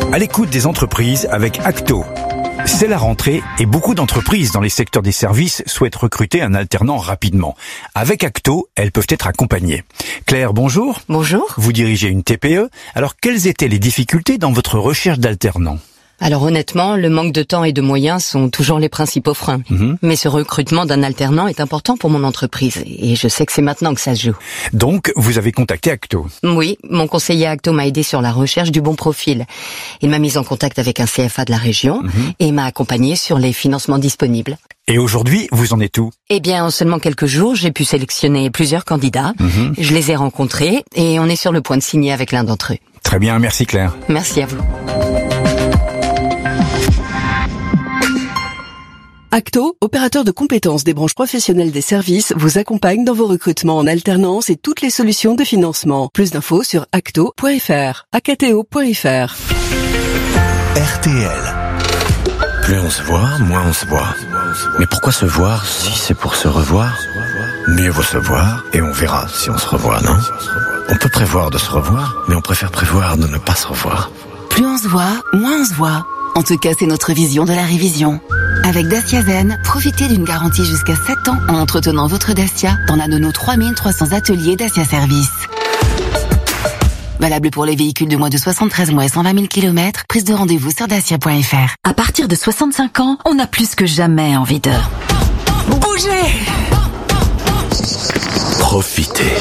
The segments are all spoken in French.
À l'écoute des entreprises avec Acto. C'est la rentrée et beaucoup d'entreprises dans les secteurs des services souhaitent recruter un alternant rapidement. Avec Acto, elles peuvent être accompagnées. Claire, bonjour. Bonjour. Vous dirigez une TPE. Alors, quelles étaient les difficultés dans votre recherche d'alternants ? Alors honnêtement, le manque de temps et de moyens sont toujours les principaux freins. Mais ce recrutement d'un alternant est important pour mon entreprise et je sais que c'est maintenant que ça se joue. Donc, vous avez contacté Acto. Oui, mon conseiller Acto m'a aidé sur la recherche du bon profil. Il m'a mis en contact avec un CFA de la région et m'a accompagné sur les financements disponibles. Et aujourd'hui, vous en êtes où ? Eh bien, en seulement quelques jours, j'ai pu sélectionner plusieurs candidats. Je les ai rencontrés et on est sur le point de signer avec l'un d'entre eux. Très bien, merci Claire. Merci à vous. Acto, opérateur de compétences des branches professionnelles des services, vous accompagne dans vos recrutements en alternance et toutes les solutions de financement. Plus d'infos sur acto.fr, acto.fr. RTL. Plus on se voit, moins on se voit. Mais pourquoi se voir si c'est pour se revoir ? Mieux vaut se voir et on verra si on se revoit, non ? On peut prévoir de se revoir, mais on préfère prévoir de ne pas se revoir. Plus on se voit, moins on se voit. En tout cas, c'est notre vision de la révision. Avec Dacia Zen, profitez d'une garantie jusqu'à 7 ans en entretenant votre Dacia dans l'un de nos 3300 ateliers Dacia Service. Valable pour les véhicules de moins de 73 mois et 120 000 km, prise de rendez-vous sur dacia.fr. À partir de 65 ans, on a plus que jamais envie de bouger. Profitez.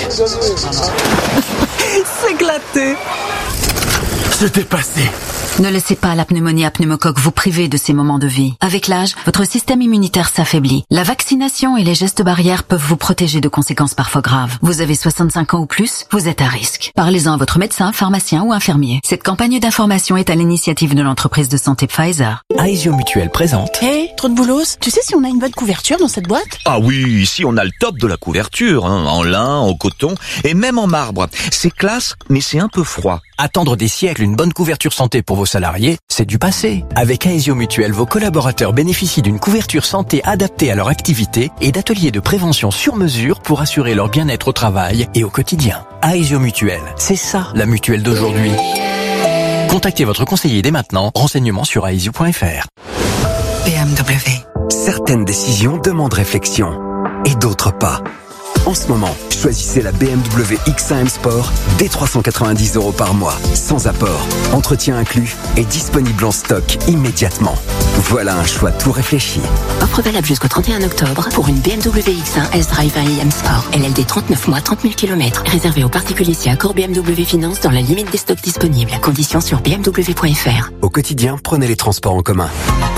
S'éclater. Se dépasser. Ne laissez pas la pneumonie à pneumocoque vous priver de ces moments de vie. Avec l'âge, votre système immunitaire s'affaiblit. La vaccination et les gestes barrières peuvent vous protéger de conséquences parfois graves. Vous avez 65 ans ou plus, vous êtes à risque. Parlez-en à votre médecin, pharmacien ou infirmier. Cette campagne d'information est à l'initiative de l'entreprise de santé Pfizer. Aesio Mutuelle présente. Hey, trop de boulos, tu sais si on a une bonne couverture dans cette boîte ? Ah oui, ici on a le top de la couverture, en lin, en coton et même en marbre. C'est classe, mais c'est un peu froid. Attendre des siècles une bonne couverture santé pour vos salariés, c'est du passé. Avec Aesio Mutuelle, vos collaborateurs bénéficient d'une couverture santé adaptée à leur activité et d'ateliers de prévention sur mesure pour assurer leur bien-être au travail et au quotidien. Aesio Mutuelle, c'est ça la mutuelle d'aujourd'hui. Contactez votre conseiller dès maintenant. Renseignements sur aesio.fr. BMW. Certaines décisions demandent réflexion et d'autres pas. En ce moment, choisissez la BMW X1 M Sport dès 390 € par mois, sans apport, entretien inclus et disponible en stock immédiatement. Voilà un choix tout réfléchi. Offre valable jusqu'au 31 octobre pour une BMW X1 S-Drive 1i M Sport. LLD 39 mois, 30 000 km. Réservé aux particuliers si accord BMW Finance dans la limite des stocks disponibles. Conditions sur bmw.fr. Au quotidien, prenez les transports en commun.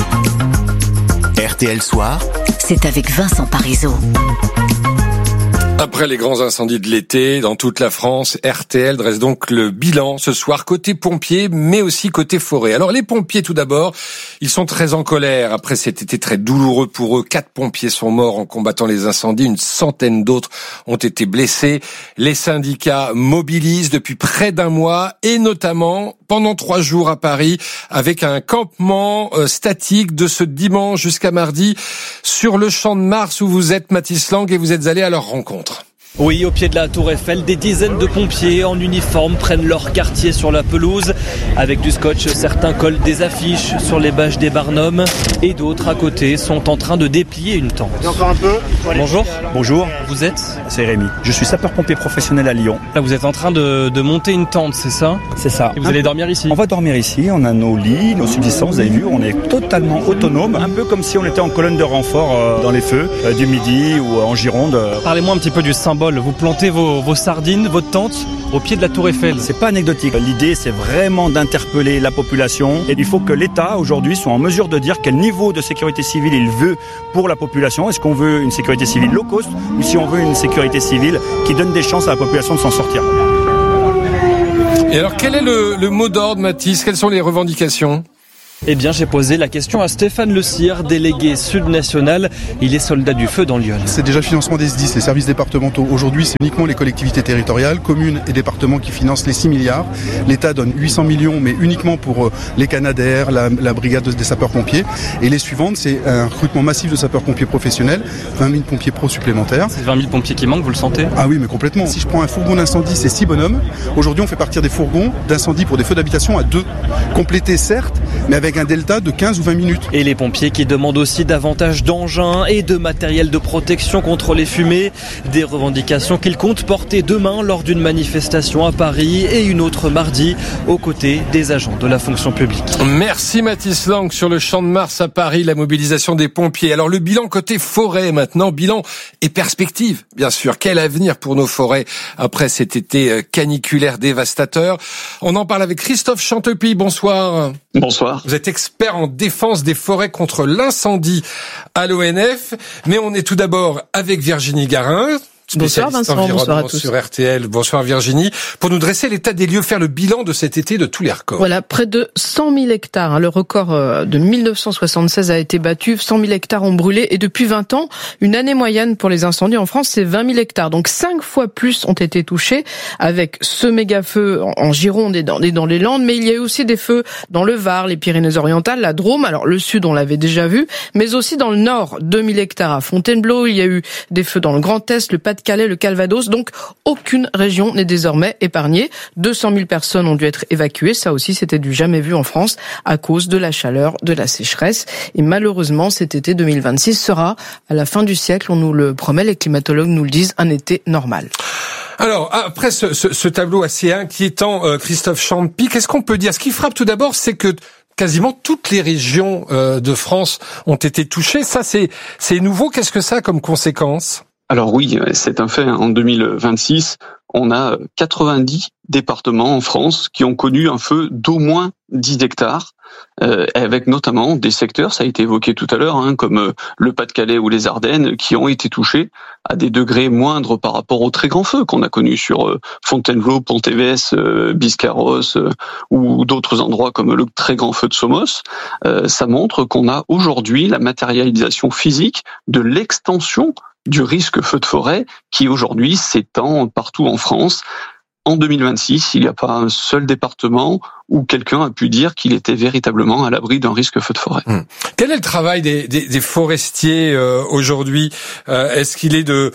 RTL Soir. C'est avec Vincent Parisot. Après les grands incendies de l'été dans toute la France, RTL dresse donc le bilan ce soir côté pompiers, mais aussi côté forêt. Alors les pompiers tout d'abord, ils sont très en colère après cet été très douloureux pour eux. 4 pompiers sont morts en combattant les incendies, une centaine d'autres ont été blessés. Les syndicats mobilisent depuis près d'un mois et notamment pendant 3 jours à Paris avec un campement statique de ce dimanche jusqu'à mardi sur le Champ de Mars où vous êtes, Mathis Lang, et vous êtes allé à leur rencontre. Oui, au pied de la Tour Eiffel, des dizaines de pompiers en uniforme prennent leur quartier sur la pelouse. Avec du scotch, certains collent des affiches sur les bâches des barnums et d'autres à côté sont en train de déplier une tente. Encore un peu. Bonjour. Bonjour. Vous êtes ? C'est Rémi. Je suis sapeur-pompier professionnel à Lyon. Là, vous êtes en train de monter une tente, c'est ça ? C'est ça. Et vous allez dormir ici ? On va dormir ici. On a nos lits, nos subsistances. Vous avez vu, on est totalement autonome. Un peu comme si on était en colonne de renfort dans les feux du Midi ou en Gironde. Parlez-moi un petit peu du symbole. Vous plantez vos sardines, votre tente au pied de la Tour Eiffel. C'est pas anecdotique. L'idée, c'est vraiment d'interpeller la population. Et il faut que l'État, aujourd'hui, soit en mesure de dire quel niveau de sécurité civile il veut pour la population. Est-ce qu'on veut une sécurité civile low cost ou si on veut une sécurité civile qui donne des chances à la population de s'en sortir. Et alors, quel est le mot d'ordre, Mathis ? Quelles sont les revendications ? Eh bien, j'ai posé la question à Stéphane Le Cire, délégué Sud National. Il est soldat du feu dans l'Yonne. C'est déjà le financement des SDIS, les services départementaux. Aujourd'hui, c'est uniquement les collectivités territoriales, communes et départements qui financent les 6 milliards. L'État donne 800 millions, mais uniquement pour les Canadair, la brigade des sapeurs-pompiers. Et les suivantes, c'est un recrutement massif de sapeurs-pompiers professionnels, 20 000 pompiers pro supplémentaires. C'est 20 000 pompiers qui manquent, vous le sentez ? Ah oui, mais complètement. Si je prends un fourgon d'incendie, c'est 6 bonhommes. Aujourd'hui, on fait partir des fourgons d'incendie pour des feux d'habitation à 2. Complétés, certes, mais avec un delta de 15 ou 20 minutes. Et les pompiers qui demandent aussi davantage d'engins et de matériel de protection contre les fumées. Des revendications qu'ils comptent porter demain lors d'une manifestation à Paris et une autre mardi aux côtés des agents de la fonction publique. Merci Mathis Lang sur le Champ de Mars à Paris, la mobilisation des pompiers. Alors le bilan côté forêt maintenant, bilan et perspective bien sûr. Quel avenir pour nos forêts après cet été caniculaire dévastateur? On en parle avec Christophe Chantepie, bonsoir. Bonsoir. Vous êtes expert en défense des forêts contre l'incendie à l'ONF, mais on est tout d'abord avec Virginie Garin. Bonsoir Vincent, bonsoir à tous. Sur RTL. Bonsoir Virginie. Pour nous dresser l'état des lieux, faire le bilan de cet été de tous les records. Voilà, près de 100 000 hectares. Le record de 1976 a été battu. 100 000 hectares ont brûlé. Et depuis 20 ans, une année moyenne pour les incendies en France, c'est 20 000 hectares. Donc 5 fois plus ont été touchés avec ce méga-feu en Gironde et dans les Landes. Mais il y a eu aussi des feux dans le Var, les Pyrénées-Orientales, la Drôme. Alors le Sud, on l'avait déjà vu. Mais aussi dans le Nord, 2000 hectares à Fontainebleau. Il y a eu des feux dans le Grand Est, le Pas-de-Calais, le Calvados, donc aucune région n'est désormais épargnée. 200 000 personnes ont dû être évacuées, ça aussi c'était du jamais vu en France à cause de la chaleur, de la sécheresse. Et malheureusement cet été 2026 sera, à la fin du siècle, on nous le promet, les climatologues nous le disent, un été normal. Alors, après ce tableau assez inquiétant, Christophe Chantepie, qu'est-ce qu'on peut dire? Ce qui frappe tout d'abord, c'est que quasiment toutes les régions de France ont été touchées. Ça, c'est nouveau. Qu'est-ce que ça a comme conséquence? Alors oui, c'est un fait. En 2026, on a 90 départements en France qui ont connu un feu d'au moins 10 hectares, avec notamment des secteurs, ça a été évoqué tout à l'heure, comme le Pas-de-Calais ou les Ardennes, qui ont été touchés à des degrés moindres par rapport aux très grands feux qu'on a connus sur Fontainebleau, Pontévès, Biscarrosse ou d'autres endroits comme le très grand feu de Somos. Ça montre qu'on a aujourd'hui la matérialisation physique de l'extension du risque feu de forêt qui aujourd'hui s'étend partout en France. En 2026, il n'y a pas un seul département où quelqu'un a pu dire qu'il était véritablement à l'abri d'un risque feu de forêt. Quel est le travail des forestiers aujourd'hui? Est-ce qu'il est de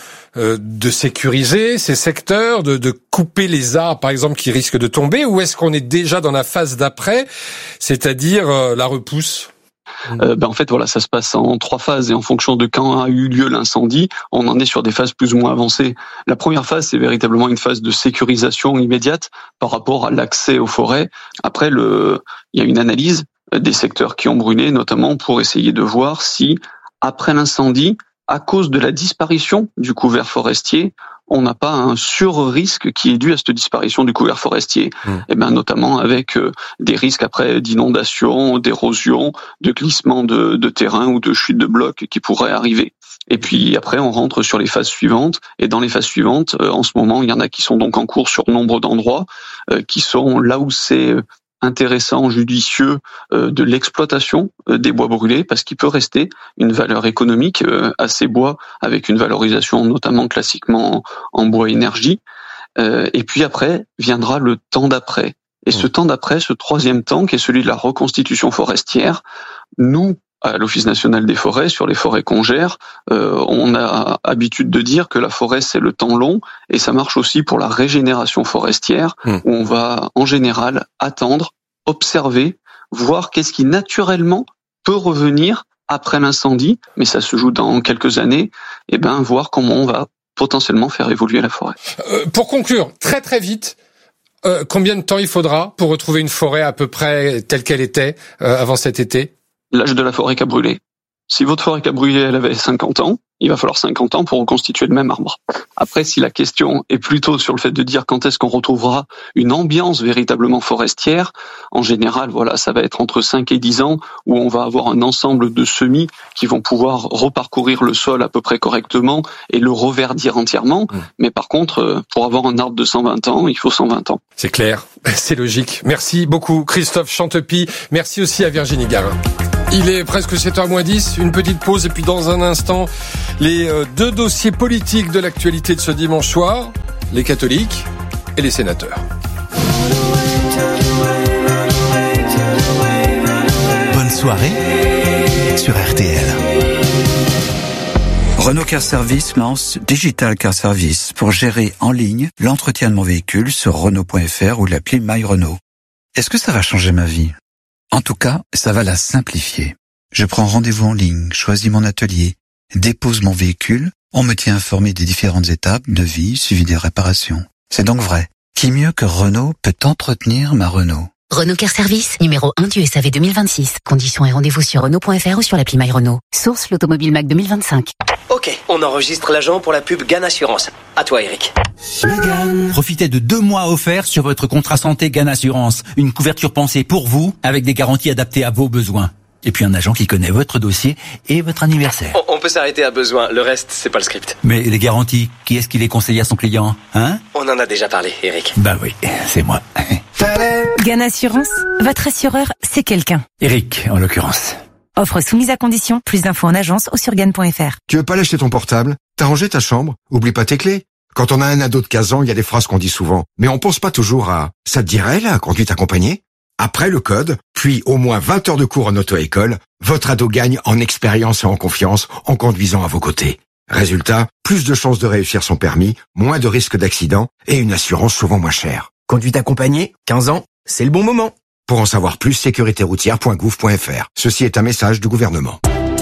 sécuriser ces secteurs, de couper les arbres par exemple qui risquent de tomber, ou est-ce qu'on est déjà dans la phase d'après, c'est-à-dire la repousse? En fait, voilà, ça se passe en 3 phases et en fonction de quand a eu lieu l'incendie, on en est sur des phases plus ou moins avancées. La première phase, c'est véritablement une phase de sécurisation immédiate par rapport à l'accès aux forêts. Après, il y a une analyse des secteurs qui ont brûlé, notamment pour essayer de voir si, après l'incendie, à cause de la disparition du couvert forestier, on n'a pas un sur-risque qui est dû à cette disparition du couvert forestier. Et notamment avec des risques après d'inondation, d'érosion, de glissement de terrain ou de chute de blocs qui pourraient arriver. Et puis après, on rentre sur les phases suivantes. Et dans les phases suivantes, en ce moment, il y en a qui sont donc en cours sur nombre d'endroits, qui sont là où c'est intéressant, judicieux de l'exploitation des bois brûlés, parce qu'il peut rester une valeur économique à ces bois, avec une valorisation notamment classiquement en bois énergie. Et puis après viendra le temps d'après. Et ce temps d'après, ce troisième temps, qui est celui de la reconstitution forestière, nous, à l'Office national des forêts, sur les forêts qu'on gère, on a habitude de dire que la forêt, c'est le temps long, et ça marche aussi pour la régénération forestière, où on va, en général, attendre, observer, voir qu'est-ce qui, naturellement, peut revenir après l'incendie, mais ça se joue dans quelques années, et voir comment on va potentiellement faire évoluer la forêt. Pour conclure, très très vite, combien de temps il faudra pour retrouver une forêt à peu près telle qu'elle était avant cet été? L'âge de la forêt qui a brûlé. Si votre forêt qui a brûlé, elle avait 50 ans, il va falloir 50 ans pour reconstituer le même arbre. Après, si la question est plutôt sur le fait de dire quand est-ce qu'on retrouvera une ambiance véritablement forestière, en général, voilà, ça va être entre 5 et 10 ans où on va avoir un ensemble de semis qui vont pouvoir reparcourir le sol à peu près correctement et le reverdir entièrement. Mais par contre, pour avoir un arbre de 120 ans, il faut 120 ans. C'est clair, c'est logique. Merci beaucoup Christophe Chantepie. Merci aussi à Virginie Garin. Il est presque 7h-10, une petite pause et puis dans un instant, les deux dossiers politiques de l'actualité de ce dimanche soir, les catholiques et les sénateurs. Bonne soirée sur RTL. Renault Car Service lance Digital Car Service pour gérer en ligne l'entretien de mon véhicule sur Renault.fr ou l'appli My Renault. Est-ce que ça va changer ma vie ? En tout cas, ça va la simplifier. Je prends rendez-vous en ligne, choisis mon atelier, dépose mon véhicule, on me tient informé des différentes étapes, devis, suivi des réparations. C'est donc vrai. Qui mieux que Renault peut entretenir ma Renault ? Renault Car Service, numéro 1 du SAV 2026. Conditions et rendez-vous sur Renault.fr ou sur l'appli My Renault. Source l'Automobile Mac 2025. Ok, on enregistre l'agent pour la pub GAN Assurance. À toi Eric. Profitez de 2 mois offerts sur votre contrat santé GAN Assurance. Une couverture pensée pour vous, avec des garanties adaptées à vos besoins. Et puis un agent qui connaît votre dossier et votre anniversaire. On peut s'arrêter à besoin, le reste, c'est pas le script. Mais les garanties, qui est-ce qui les conseille à son client, hein ? On en a déjà parlé, Eric. Bah oui, c'est moi. GAN Assurance, votre assureur, c'est quelqu'un. Eric, en l'occurrence. Offre soumise à condition, plus d'infos en agence ou sur GAN.fr. Tu veux pas lâcher ton portable ? T'as rangé ta chambre ? Oublie pas tes clés. Quand on a un ado de 15 ans, il y a des phrases qu'on dit souvent. Mais on pense pas toujours à « ça te dirait, la conduite accompagnée ?» Après le code, puis au moins 20 heures de cours en auto-école, votre ado gagne en expérience et en confiance en conduisant à vos côtés. Résultat, plus de chances de réussir son permis, moins de risques d'accident et une assurance souvent moins chère. Conduite accompagnée, 15 ans, c'est le bon moment. Pour en savoir plus, sécuritéroutière.gouv.fr. Ceci est un message du gouvernement.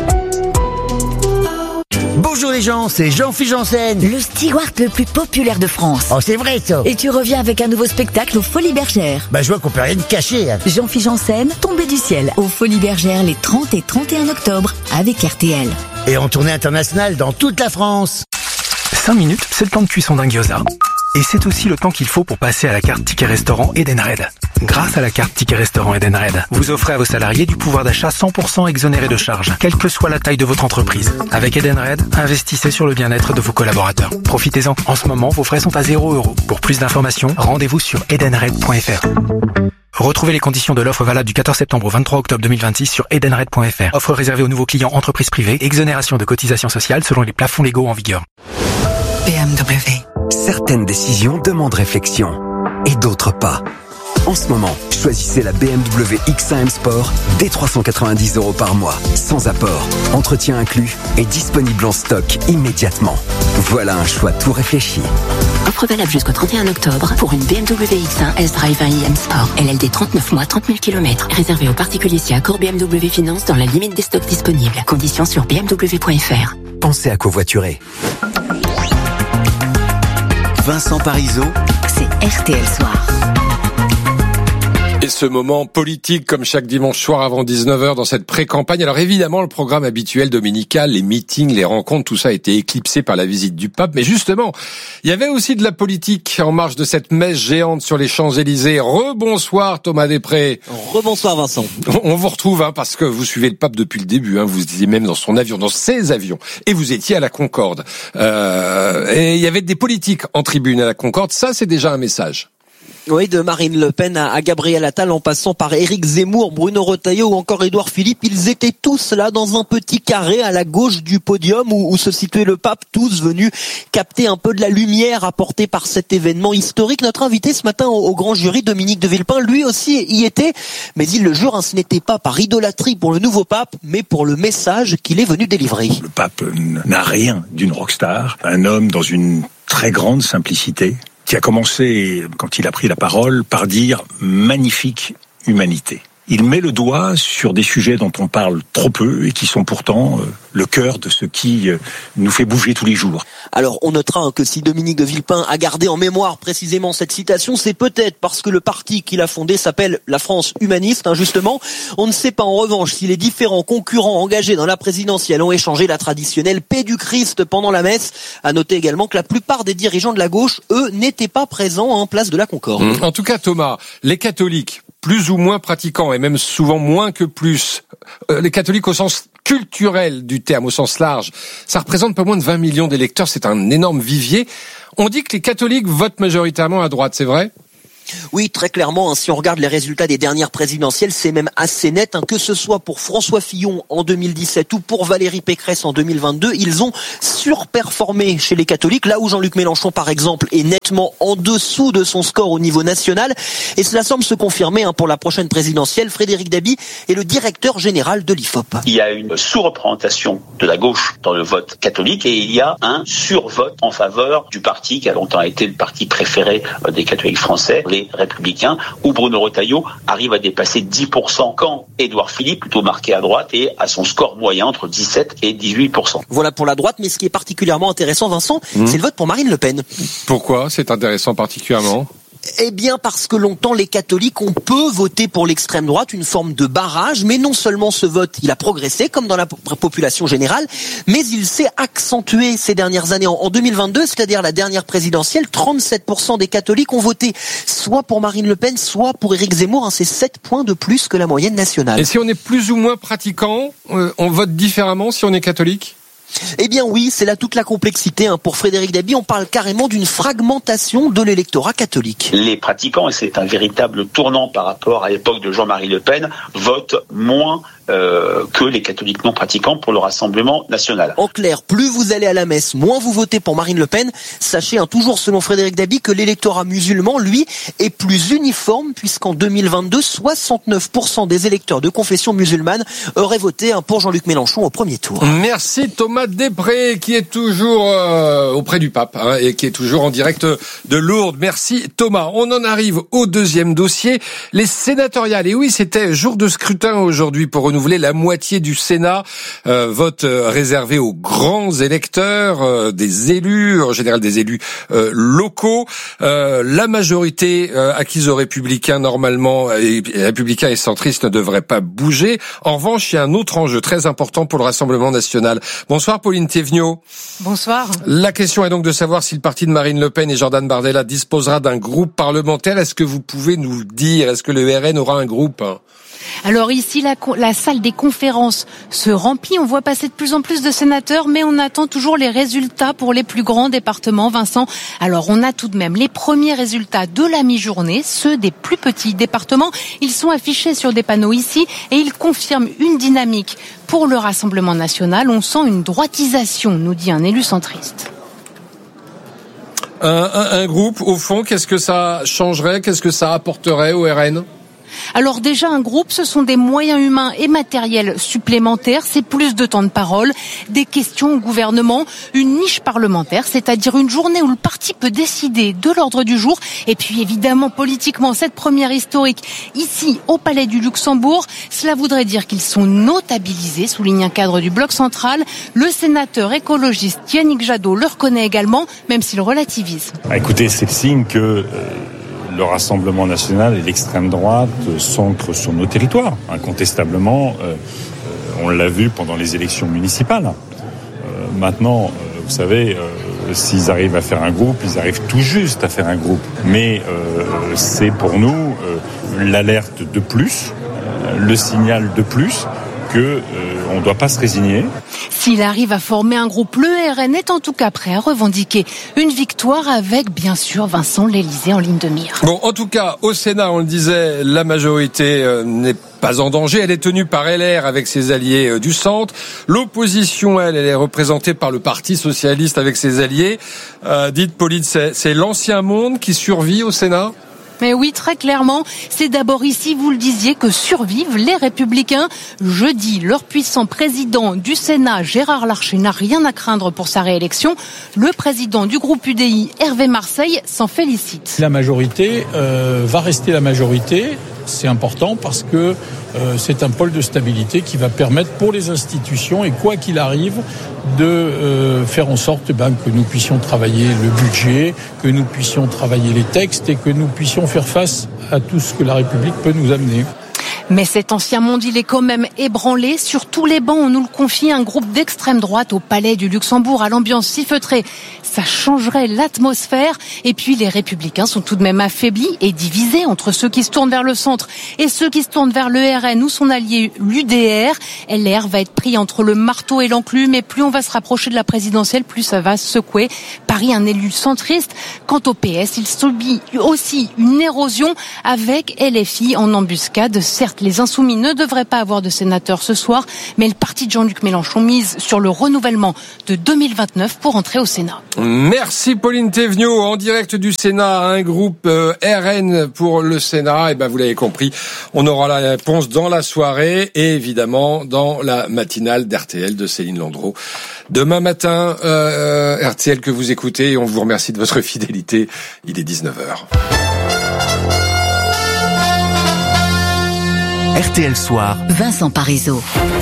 Bonjour les gens, c'est Jean-Philippe Janssen. Le steward le plus populaire de France. Oh, c'est vrai ça. Et tu reviens avec un nouveau spectacle aux Folies Bergères. Bah, je vois qu'on peut rien cacher. Hein. Jean-Philippe Janssen, tombé du ciel, aux Folies Bergères les 30 et 31 octobre, avec RTL. Et en tournée internationale dans toute la France. 5 minutes, c'est le temps de cuisson d'un gyoza. Et c'est aussi le temps qu'il faut pour passer à la carte Ticket Restaurant Edenred. Grâce à la carte Ticket Restaurant Edenred, vous offrez à vos salariés du pouvoir d'achat 100% exonéré de charges, quelle que soit la taille de votre entreprise. Avec Edenred, investissez sur le bien-être de vos collaborateurs. Profitez-en. En ce moment, vos frais sont à 0 €. Pour plus d'informations, rendez-vous sur edenred.fr. Retrouvez les conditions de l'offre valable du 14 septembre au 23 octobre 2026 sur edenred.fr. Offre réservée aux nouveaux clients entreprises privées, exonération de cotisations sociales selon les plafonds légaux en vigueur. BMW. Certaines décisions demandent réflexion et d'autres pas. En ce moment, choisissez la BMW X1 M Sport dès 390 € par mois, sans apport, entretien inclus et disponible en stock immédiatement. Voilà un choix tout réfléchi. Offre valable jusqu'au 31 octobre pour une BMW X1 S-Drive 1 IM Sport. LLD 39 mois, 30 000 km. Réservé aux particuliers si accord BMW Finance dans la limite des stocks disponibles. Conditions sur bmw.fr. Pensez à covoiturer. Vincent Parisot, c'est RTL Soir. Et ce moment politique comme chaque dimanche soir avant 19h dans cette pré-campagne. Alors évidemment, le programme habituel dominical, les meetings, les rencontres, tout ça a été éclipsé par la visite du pape. Mais justement, il y avait aussi de la politique en marge de cette messe géante sur les Champs-Élysées. Rebonsoir Thomas Després. Rebonsoir Vincent. On vous retrouve parce que vous suivez le pape depuis le début. Vous étiez même dans son avion, dans ses avions. Et vous étiez à la Concorde. Et il y avait des politiques en tribune à la Concorde. Ça, c'est déjà un message. Oui, de Marine Le Pen à Gabriel Attal en passant par Éric Zemmour, Bruno Retailleau ou encore Édouard Philippe, ils étaient tous là dans un petit carré à la gauche du podium où se situait le pape, tous venus capter un peu de la lumière apportée par cet événement historique. Notre invité ce matin au grand jury, Dominique de Villepin, lui aussi y était, mais il le jure, ce n'était pas par idolâtrie pour le nouveau pape, mais pour le message qu'il est venu délivrer. Le pape n'a rien d'une rockstar, un homme dans une très grande simplicité, qui a commencé, quand il a pris la parole, par dire « magnifique humanité ». il met le doigt sur des sujets dont on parle trop peu et qui sont pourtant le cœur de ce qui nous fait bouger tous les jours. Alors on notera que si Dominique de Villepin a gardé en mémoire précisément cette citation, c'est peut-être parce que le parti qu'il a fondé s'appelle la France humaniste, justement. On ne sait pas en revanche si les différents concurrents engagés dans la présidentielle ont échangé la traditionnelle paix du Christ pendant la messe. À noter également que la plupart des dirigeants de la gauche, eux, n'étaient pas présents en place de la Concorde. En tout cas, Thomas, les catholiques, plus ou moins pratiquants, et même souvent moins que plus, les catholiques au sens culturel du terme, au sens large, ça représente pas moins de 20 millions d'électeurs, c'est un énorme vivier. On dit que les catholiques votent majoritairement à droite, c'est vrai ? Oui, très clairement, si on regarde les résultats des dernières présidentielles, c'est même assez net, que ce soit pour François Fillon en 2017 ou pour Valérie Pécresse en 2022, ils ont surperformé chez les catholiques, là où Jean-Luc Mélenchon, par exemple, est nettement en dessous de son score au niveau national. Et cela semble se confirmer pour la prochaine présidentielle. Frédéric Dabi est le directeur général de l'IFOP. Il y a une sous-représentation de la gauche dans le vote catholique et il y a un survote en faveur du parti qui a longtemps été le parti préféré des catholiques français, les Républicains, où Bruno Retailleau arrive à dépasser 10% quand Édouard Philippe, plutôt marqué à droite, est à son score moyen entre 17 et 18%. Voilà pour la droite, mais ce qui est particulièrement intéressant, Vincent, c'est le vote pour Marine Le Pen. Pourquoi c'est intéressant particulièrement ? Eh bien parce que longtemps les catholiques ont peu voté pour l'extrême droite, une forme de barrage, mais non seulement ce vote, il a progressé comme dans la population générale, mais il s'est accentué ces dernières années. En 2022, c'est-à-dire la dernière présidentielle, 37% des catholiques ont voté soit pour Marine Le Pen, soit pour Éric Zemmour, c'est 7 points de plus que la moyenne nationale. Et si on est plus ou moins pratiquant, on vote différemment si on est catholique ? Eh bien oui, c'est là toute la complexité. Pour Frédéric Dabi, on parle carrément d'une fragmentation de l'électorat catholique. Les pratiquants, et c'est un véritable tournant par rapport à l'époque de Jean-Marie Le Pen, votent moins que les catholiques non pratiquants pour le Rassemblement national. En clair, plus vous allez à la messe, moins vous votez pour Marine Le Pen. Sachez, toujours selon Frédéric Dabi, que l'électorat musulman, lui, est plus uniforme, puisqu'en 2022, 69% des électeurs de confession musulmane auraient voté pour Jean-Luc Mélenchon au premier tour. Merci Thomas Després, qui est toujours auprès du pape et qui est toujours en direct de Lourdes. Merci Thomas. On en arrive au deuxième dossier, les sénatoriales. Et oui, c'était jour de scrutin aujourd'hui pour renouveler la moitié du Sénat. Vote réservé aux grands électeurs, des élus, en général des élus locaux. La majorité acquise aux Républicains, normalement, Républicains et centristes, ne devrait pas bouger. En revanche, il y a un autre enjeu très important pour le Rassemblement national. Bonsoir Pauline Théveniot. Bonsoir. La question est donc de savoir si le parti de Marine Le Pen et Jordan Bardella disposera d'un groupe parlementaire. Est-ce que vous pouvez nous dire, est-ce que le RN aura un groupe ? Alors ici, la salle des conférences se remplit. On voit passer de plus en plus de sénateurs, mais on attend toujours les résultats pour les plus grands départements, Vincent. Alors on a tout de même les premiers résultats de la mi-journée, ceux des plus petits départements. Ils sont affichés sur des panneaux ici et ils confirment une dynamique pour le Rassemblement national. On sent une droitisation, nous dit un élu centriste. Un groupe, au fond, qu'est-ce que ça changerait ? Qu'est-ce que ça apporterait au RN ? Alors déjà, un groupe, ce sont des moyens humains et matériels supplémentaires, c'est plus de temps de parole, des questions au gouvernement, une niche parlementaire, c'est-à-dire une journée où le parti peut décider de l'ordre du jour, et puis évidemment politiquement, cette première historique ici au Palais du Luxembourg, cela voudrait dire qu'ils sont notabilisés, souligne un cadre du bloc central. Le sénateur écologiste Yannick Jadot le reconnaît également, même s'il relativise. Écoutez, c'est le signe que le Rassemblement national et l'extrême droite s'ancrent sur nos territoires. Incontestablement, on l'a vu pendant les élections municipales. Maintenant, vous savez, s'ils arrivent à faire un groupe, ils arrivent tout juste à faire un groupe. Mais c'est pour nous l'alerte de plus, le signal de plus que on ne doit pas se résigner. S'il arrive à former un groupe, le RN est en tout cas prêt à revendiquer une victoire avec, bien sûr, Vincent l'Élysée en ligne de mire. Bon, en tout cas, au Sénat, on le disait, la majorité n'est pas en danger. Elle est tenue par LR avec ses alliés du centre. L'opposition, elle est représentée par le Parti socialiste avec ses alliés. Dites, Pauline, c'est l'ancien monde qui survit au Sénat ? Mais oui, très clairement, c'est d'abord ici, vous le disiez, que survivent les Républicains. Jeudi, leur puissant président du Sénat, Gérard Larcher, n'a rien à craindre pour sa réélection. Le président du groupe UDI, Hervé Marseille, s'en félicite. La majorité va rester la majorité c'est important parce que c'est un pôle de stabilité qui va permettre pour les institutions, et quoi qu'il arrive, de faire en sorte que nous puissions travailler le budget, que nous puissions travailler les textes et que nous puissions faire face à tout ce que la République peut nous amener. Mais cet ancien monde, il est quand même ébranlé. Sur tous les bancs, on nous le confie, un groupe d'extrême droite au Palais du Luxembourg, à l'ambiance si feutrée. Ça changerait l'atmosphère. Et puis, les Républicains sont tout de même affaiblis et divisés entre ceux qui se tournent vers le centre et ceux qui se tournent vers le RN ou son allié l'UDR. LR va être pris entre le marteau et l'enclume. Et plus on va se rapprocher de la présidentielle, plus ça va secouer. Paris, un élu centriste. Quant au PS, il subit aussi une érosion avec LFI en embuscade. Certes, les Insoumis ne devraient pas avoir de sénateurs ce soir, mais le parti de Jean-Luc Mélenchon mise sur le renouvellement de 2029 pour entrer au Sénat. Merci Pauline Thévenot, en direct du Sénat, un groupe RN pour le Sénat. Et vous l'avez compris, on aura la réponse dans la soirée et évidemment dans la matinale d'RTL de Céline Landreau. Demain matin, RTL que vous écoutez, et on vous remercie de votre fidélité. Il est 19h. RTL Soir, Vincent Parisot.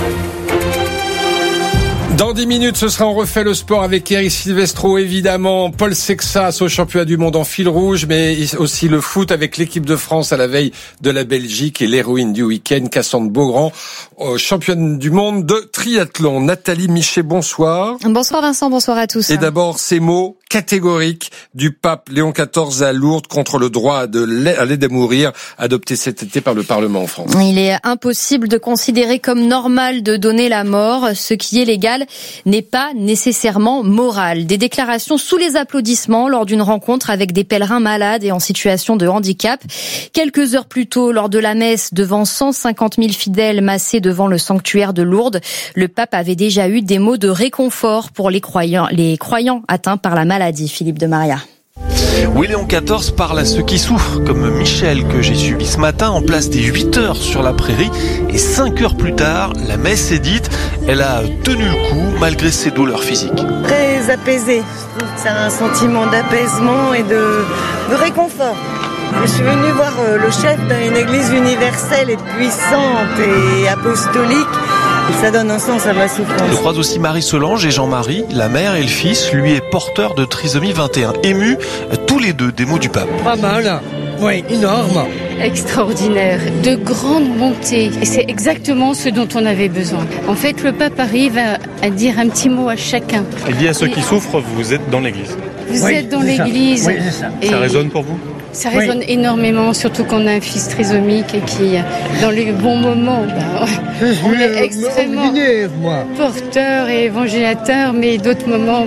Dans 10 minutes, ce sera On refait le sport avec Eric Silvestro, évidemment. Paul Sexas au championnat du monde en fil rouge, mais aussi le foot avec l'équipe de France à la veille de la Belgique et l'héroïne du week-end, Cassandre Beaugrand, championne du monde de triathlon. Nathalie Michet, bonsoir. Bonsoir Vincent, bonsoir à tous. Et d'abord, ces mots catégoriques du pape Léon XIV à Lourdes contre le droit à l'aide à mourir, adopté cet été par le Parlement en France. Il est impossible de considérer comme normal de donner la mort. Ce qui est légal n'est pas nécessairement moral. Des déclarations sous les applaudissements lors d'une rencontre avec des pèlerins malades et en situation de handicap. Quelques heures plus tôt, lors de la messe devant 150 000 fidèles massés devant le sanctuaire de Lourdes, le pape avait déjà eu des mots de réconfort pour les croyants atteints par la maladie. Philippe de Maria. Oui, Léon XIV parle à ceux qui souffrent, comme Michel que j'ai suivi ce matin en place des 8 heures sur la prairie. Et 5 heures plus tard, la messe est dite. Elle a tenu le coup malgré ses douleurs physiques. Très apaisée. Je trouve que c'est un sentiment d'apaisement et de réconfort. Je suis venue voir le chef d'une église universelle et puissante et apostolique. Ça donne un sens à ma souffrance. Je croise aussi Marie-Solange et Jean-Marie, la mère et le fils. Lui est porteur de trisomie 21. Émus, tous les deux des mots du pape. Pas mal, oui, énorme. Extraordinaire, de grande bonté. Et c'est exactement ce dont on avait besoin. En fait, le pape arrive à dire un petit mot à chacun. Il dit à ceux qui souffrent, vous êtes dans l'église. Vous êtes dans l'église. Oui, c'est ça. Ça résonne pour vous ? Ça résonne énormément, surtout qu'on a un fils trisomique et qui, dans les bons moments, on est extrêmement porteur et évangélateur, mais d'autres moments,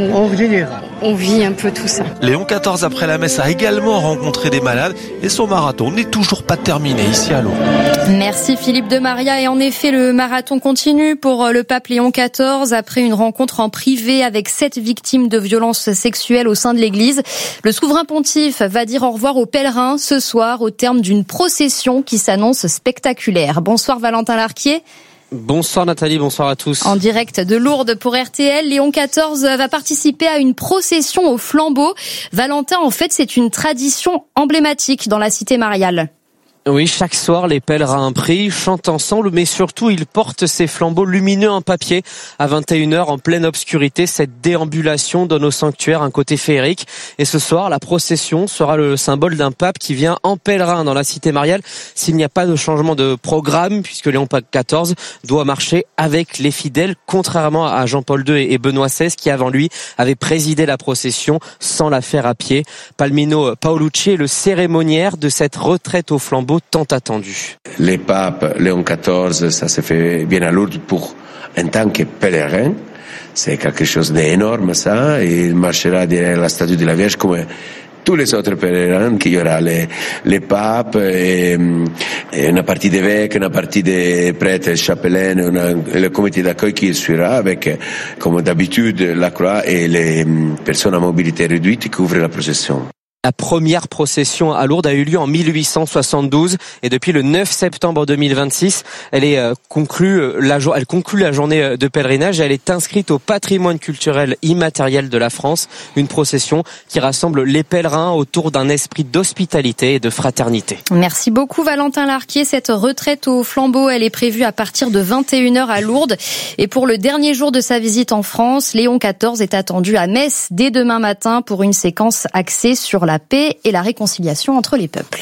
on vit un peu tout ça. Léon XIV, après la messe, a également rencontré des malades et son marathon n'est toujours pas terminé ici à Lourdes. Merci Philippe de Maria. Et en effet, le marathon continue pour le pape Léon XIV après une rencontre en privé avec 7 victimes de violences sexuelles au sein de l'église. Le souverain pontife va dire au revoir aux pèlerins ce soir au terme d'une procession qui s'annonce spectaculaire. Bonsoir Valentin Larquier. Bonsoir Nathalie, bonsoir à tous. En direct de Lourdes pour RTL, Léon XIV va participer à une procession au flambeau. Valentin, en fait, c'est une tradition emblématique dans la cité mariale. Oui, chaque soir, les pèlerins prient, chantent ensemble, mais surtout, ils portent ces flambeaux lumineux en papier. À 21h, en pleine obscurité, cette déambulation donne au sanctuaire un côté féerique. Et ce soir, la procession sera le symbole d'un pape qui vient en pèlerin dans la cité mariale. S'il n'y a pas de changement de programme, puisque Léon XIV doit marcher avec les fidèles, contrairement à Jean-Paul II et Benoît XVI, qui avant lui avaient présidé la procession sans la faire à pied. Palmino Paolucci est le cérémoniaire de cette retraite au flambeau tant attendu. Le pape Léon XIV, ça se fait bien à Lourdes pour en tant que pèlerin. C'est quelque chose d'énorme, ça. Il marchera derrière la statue de la Vierge comme tous les autres pèlerins, qu'il y aura les papes, et une partie d'évêques, une partie des prêtres, chapelains, le comité d'accueil qui suivra avec, comme d'habitude, la croix et les personnes à mobilité réduite qui ouvrent la procession. La première procession à Lourdes a eu lieu en 1872 et depuis le 9 septembre 2026, elle conclut la journée de pèlerinage et elle est inscrite au patrimoine culturel immatériel de la France. Une procession qui rassemble les pèlerins autour d'un esprit d'hospitalité et de fraternité. Merci beaucoup Valentin Larquier. Cette retraite au flambeau, elle est prévue à partir de 21h à Lourdes. Et pour le dernier jour de sa visite en France, Léon XIV est attendu à Metz dès demain matin pour une séquence axée sur la paix et la réconciliation entre les peuples.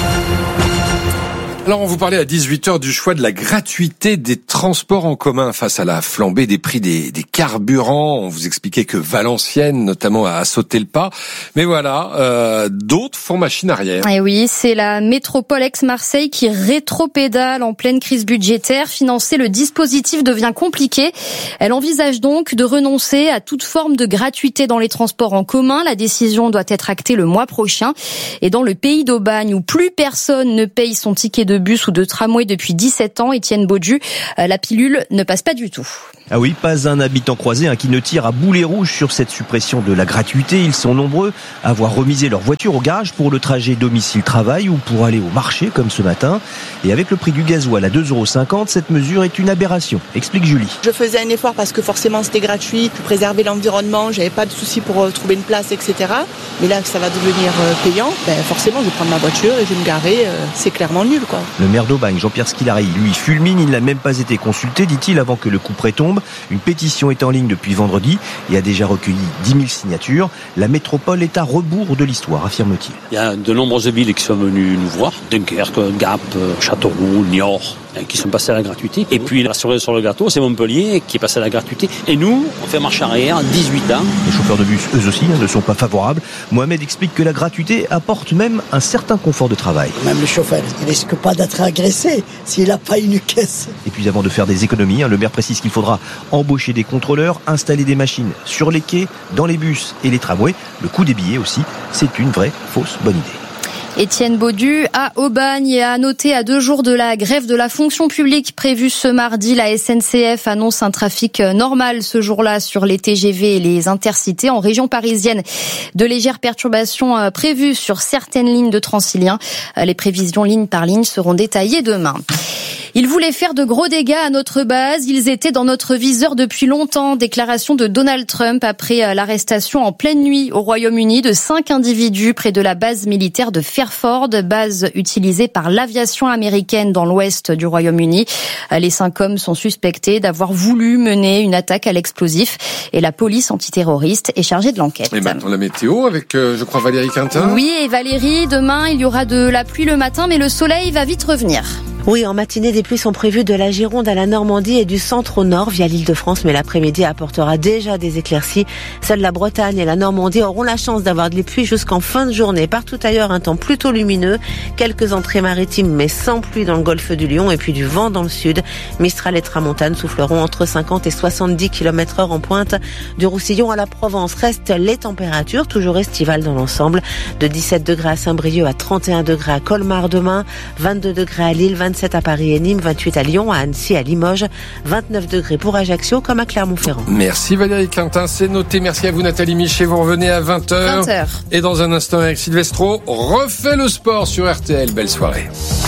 Alors, on vous parlait à 18h du choix de la gratuité des transports en commun face à la flambée des prix des carburants. On vous expliquait que Valenciennes, notamment, a sauté le pas. Mais voilà, d'autres font machine arrière. Et oui, c'est la métropole Aix-Marseille qui rétropédale en pleine crise budgétaire. Financer le dispositif devient compliqué. Elle envisage donc de renoncer à toute forme de gratuité dans les transports en commun. La décision doit être actée le mois prochain. Et dans le pays d'Aubagne, où plus personne ne paye son ticket de bus ou de tramway depuis 17 ans, Étienne Baudu, la pilule ne passe pas du tout. Ah oui, pas un habitant croisé qui ne tire à boulet rouge sur cette suppression de la gratuité. Ils sont nombreux à avoir remisé leur voiture au garage pour le trajet domicile-travail ou pour aller au marché comme ce matin. Et avec le prix du gasoil à 2,50 €, cette mesure est une aberration, explique Julie. Je faisais un effort parce que forcément c'était gratuit, je préservais l'environnement, j'avais pas de soucis pour trouver une place, etc. Mais là, ça va devenir payant, forcément je vais prendre ma voiture et je vais me garer, c'est clairement nul, quoi. Le maire d'Aubagne, Jean-Pierre Skilary, lui fulmine, il n'a même pas été consulté, dit-il, avant que le couperet tombe. Une pétition est en ligne depuis vendredi et a déjà recueilli 10 000 signatures. La métropole est à rebours de l'histoire, affirme-t-il. Il y a de nombreuses villes qui sont venues nous voir, Dunkerque, Gap, Châteauroux, Niort, qui sont passés à la gratuité. Et puis la cerise sur le gâteau, c'est Montpellier qui est passé à la gratuité. Et nous, on fait marche arrière, 18 ans. Les chauffeurs de bus, eux aussi, ne sont pas favorables. Mohamed explique que la gratuité apporte même un certain confort de travail. Même le chauffeur, il risque pas d'être agressé s'il n'a pas une caisse. Et puis avant de faire des économies, le maire précise qu'il faudra embaucher des contrôleurs, installer des machines sur les quais, dans les bus et les tramways. Le coût des billets aussi, c'est une vraie fausse bonne idée. Étienne Baudu à Aubagne et à noter à 2 jours de la grève de la fonction publique prévue ce mardi, la SNCF annonce un trafic normal ce jour-là sur les TGV et les intercités en région parisienne. De légères perturbations prévues sur certaines lignes de Transilien. Les prévisions ligne par ligne seront détaillées demain. Ils voulaient faire de gros dégâts à notre base. Ils étaient dans notre viseur depuis longtemps. Déclaration de Donald Trump après l'arrestation en pleine nuit au Royaume-Uni de 5 individus près de la base militaire de Fairford, base utilisée par l'aviation américaine dans l'ouest du Royaume-Uni. Les 5 hommes sont suspectés d'avoir voulu mener une attaque à l'explosif et la police antiterroriste est chargée de l'enquête. Et maintenant la météo avec, je crois, Valérie Quintin. Oui, et Valérie, demain il y aura de la pluie le matin, mais le soleil va vite revenir. Oui, en matinée, des pluies sont prévues de la Gironde à la Normandie et du centre au nord via l'Île-de-France, mais l'après-midi apportera déjà des éclaircies. Seule la Bretagne et la Normandie auront la chance d'avoir des pluies jusqu'en fin de journée. Partout ailleurs, un temps plutôt lumineux, quelques entrées maritimes mais sans pluie dans le golfe du Lion et puis du vent dans le sud. Mistral et Tramontane souffleront entre 50 et 70 km/h en pointe. Du Roussillon à la Provence restent les températures, toujours estivales dans l'ensemble. De 17 degrés à Saint-Brieuc à 31 degrés à Colmar demain, 22 degrés à Lille, 27 à Paris et Nîmes, 28 à Lyon, à Annecy, à Limoges, 29 degrés pour Ajaccio comme à Clermont-Ferrand. Merci Valérie Quintin, c'est noté. Merci à vous Nathalie Michet, vous revenez à 20h. Et dans un instant avec Silvestro, refait le sport sur RTL. Belle soirée.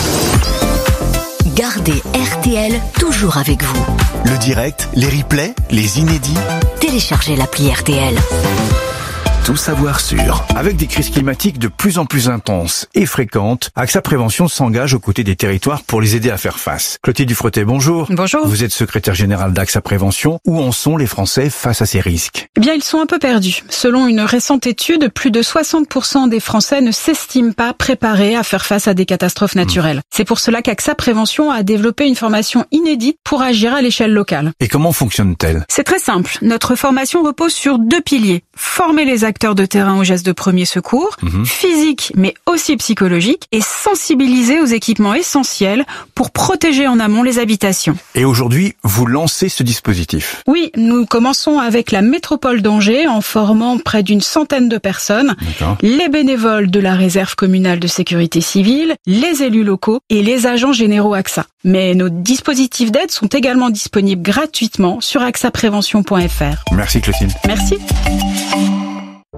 Gardez RTL toujours avec vous. Le direct, les replays, les inédits. Téléchargez l'appli RTL. Tout savoir sur. Avec des crises climatiques de plus en plus intenses et fréquentes, AXA Prévention s'engage aux côtés des territoires pour les aider à faire face. Clotilde Dufretet, bonjour. Bonjour. Vous êtes secrétaire générale d'AXA Prévention. Où en sont les Français face à ces risques? Eh bien, ils sont un peu perdus. Selon une récente étude, plus de 60% des Français ne s'estiment pas préparés à faire face à des catastrophes naturelles. C'est pour cela qu'AXA Prévention a développé une formation inédite pour agir à l'échelle locale. Et comment fonctionne-t-elle? C'est très simple. Notre formation repose sur 2 piliers. Former les acteurs de terrain aux gestes de premier secours, physique mais aussi psychologique, et sensibiliser aux équipements essentiels pour protéger en amont les habitations. Et aujourd'hui, vous lancez ce dispositif? Oui, nous commençons avec la métropole d'Angers en formant près d'une centaine de personnes, les bénévoles de la réserve communale de sécurité civile, les élus locaux et les agents généraux AXA. Mais nos dispositifs d'aide sont également disponibles gratuitement sur axaprévention.fr. Merci Clotilde. Merci.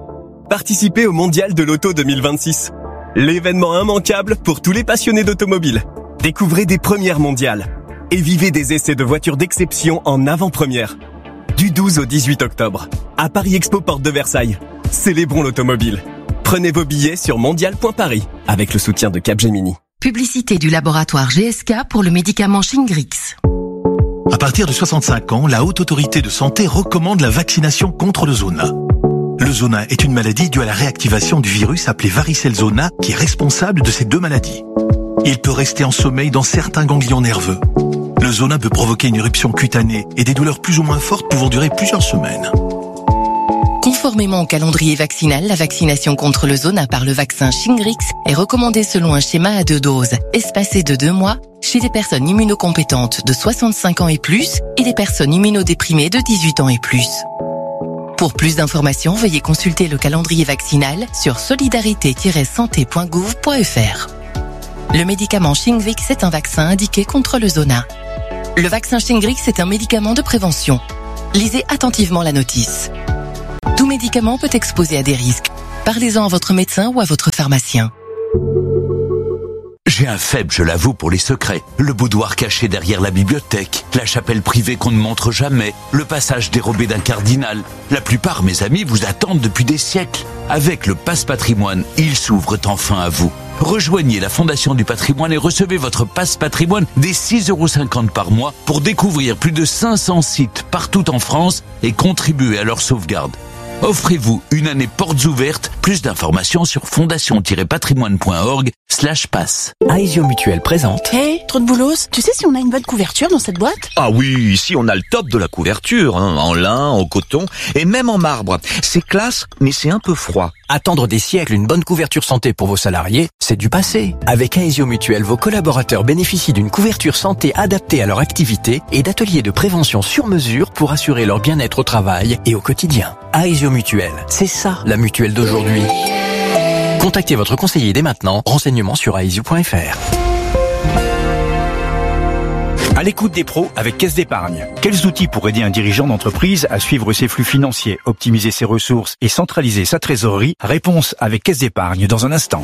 Participez au Mondial de l'Auto 2026. L'événement immanquable pour tous les passionnés d'automobile. Découvrez des premières mondiales et vivez des essais de voitures d'exception en avant-première. Du 12 au 18 octobre, à Paris Expo Porte de Versailles. Célébrons l'automobile. Prenez vos billets sur mondial.paris avec le soutien de Capgemini. Publicité du laboratoire GSK pour le médicament Shingrix. À partir de 65 ans, la Haute Autorité de Santé recommande la vaccination contre le zona. Le zona est une maladie due à la réactivation du virus appelé varicelle zona qui est responsable de ces deux maladies. Il peut rester en sommeil dans certains ganglions nerveux. Le zona peut provoquer une éruption cutanée et des douleurs plus ou moins fortes pouvant durer plusieurs semaines. Conformément au calendrier vaccinal, la vaccination contre le zona par le vaccin Shingrix est recommandée selon un schéma à 2 doses, espacé de 2 mois, chez des personnes immunocompétentes de 65 ans et plus et des personnes immunodéprimées de 18 ans et plus. Pour plus d'informations, veuillez consulter le calendrier vaccinal sur solidarité-santé.gouv.fr. Le médicament Shingrix est un vaccin indiqué contre le zona. Le vaccin Shingrix est un médicament de prévention. Lisez attentivement la notice. Tout médicament peut exposer à des risques. Parlez-en à votre médecin ou à votre pharmacien. J'ai un faible, je l'avoue, pour les secrets. Le boudoir caché derrière la bibliothèque, la chapelle privée qu'on ne montre jamais, le passage dérobé d'un cardinal. La plupart, mes amis, vous attendent depuis des siècles. Avec le Passe Patrimoine, ils s'ouvrent enfin à vous. Rejoignez la Fondation du Patrimoine et recevez votre Passe Patrimoine dès 6,50 € par mois pour découvrir plus de 500 sites partout en France et contribuer à leur sauvegarde. Offrez-vous une année portes ouvertes. Plus d'informations sur fondation-patrimoine.org/passe. Aesio Mutuelle présente. Hey, trop de boulos. Tu sais si on a une bonne couverture dans cette boîte? Ah oui, ici on a le top de la couverture, en lin, en coton et même en marbre. C'est classe, mais c'est un peu froid. Attendre des siècles une bonne couverture santé pour vos salariés, c'est du passé. Avec Aesio Mutuelle, vos collaborateurs bénéficient d'une couverture santé adaptée à leur activité et d'ateliers de prévention sur mesure pour assurer leur bien-être au travail et au quotidien. Aesio Mutuelle, c'est ça la mutuelle d'aujourd'hui. Contactez votre conseiller dès maintenant. Renseignements sur aesio.fr. À l'écoute des pros avec Caisse d'épargne. Quels outils pour aider un dirigeant d'entreprise à suivre ses flux financiers, optimiser ses ressources et centraliser sa trésorerie? Réponse avec Caisse d'épargne dans un instant.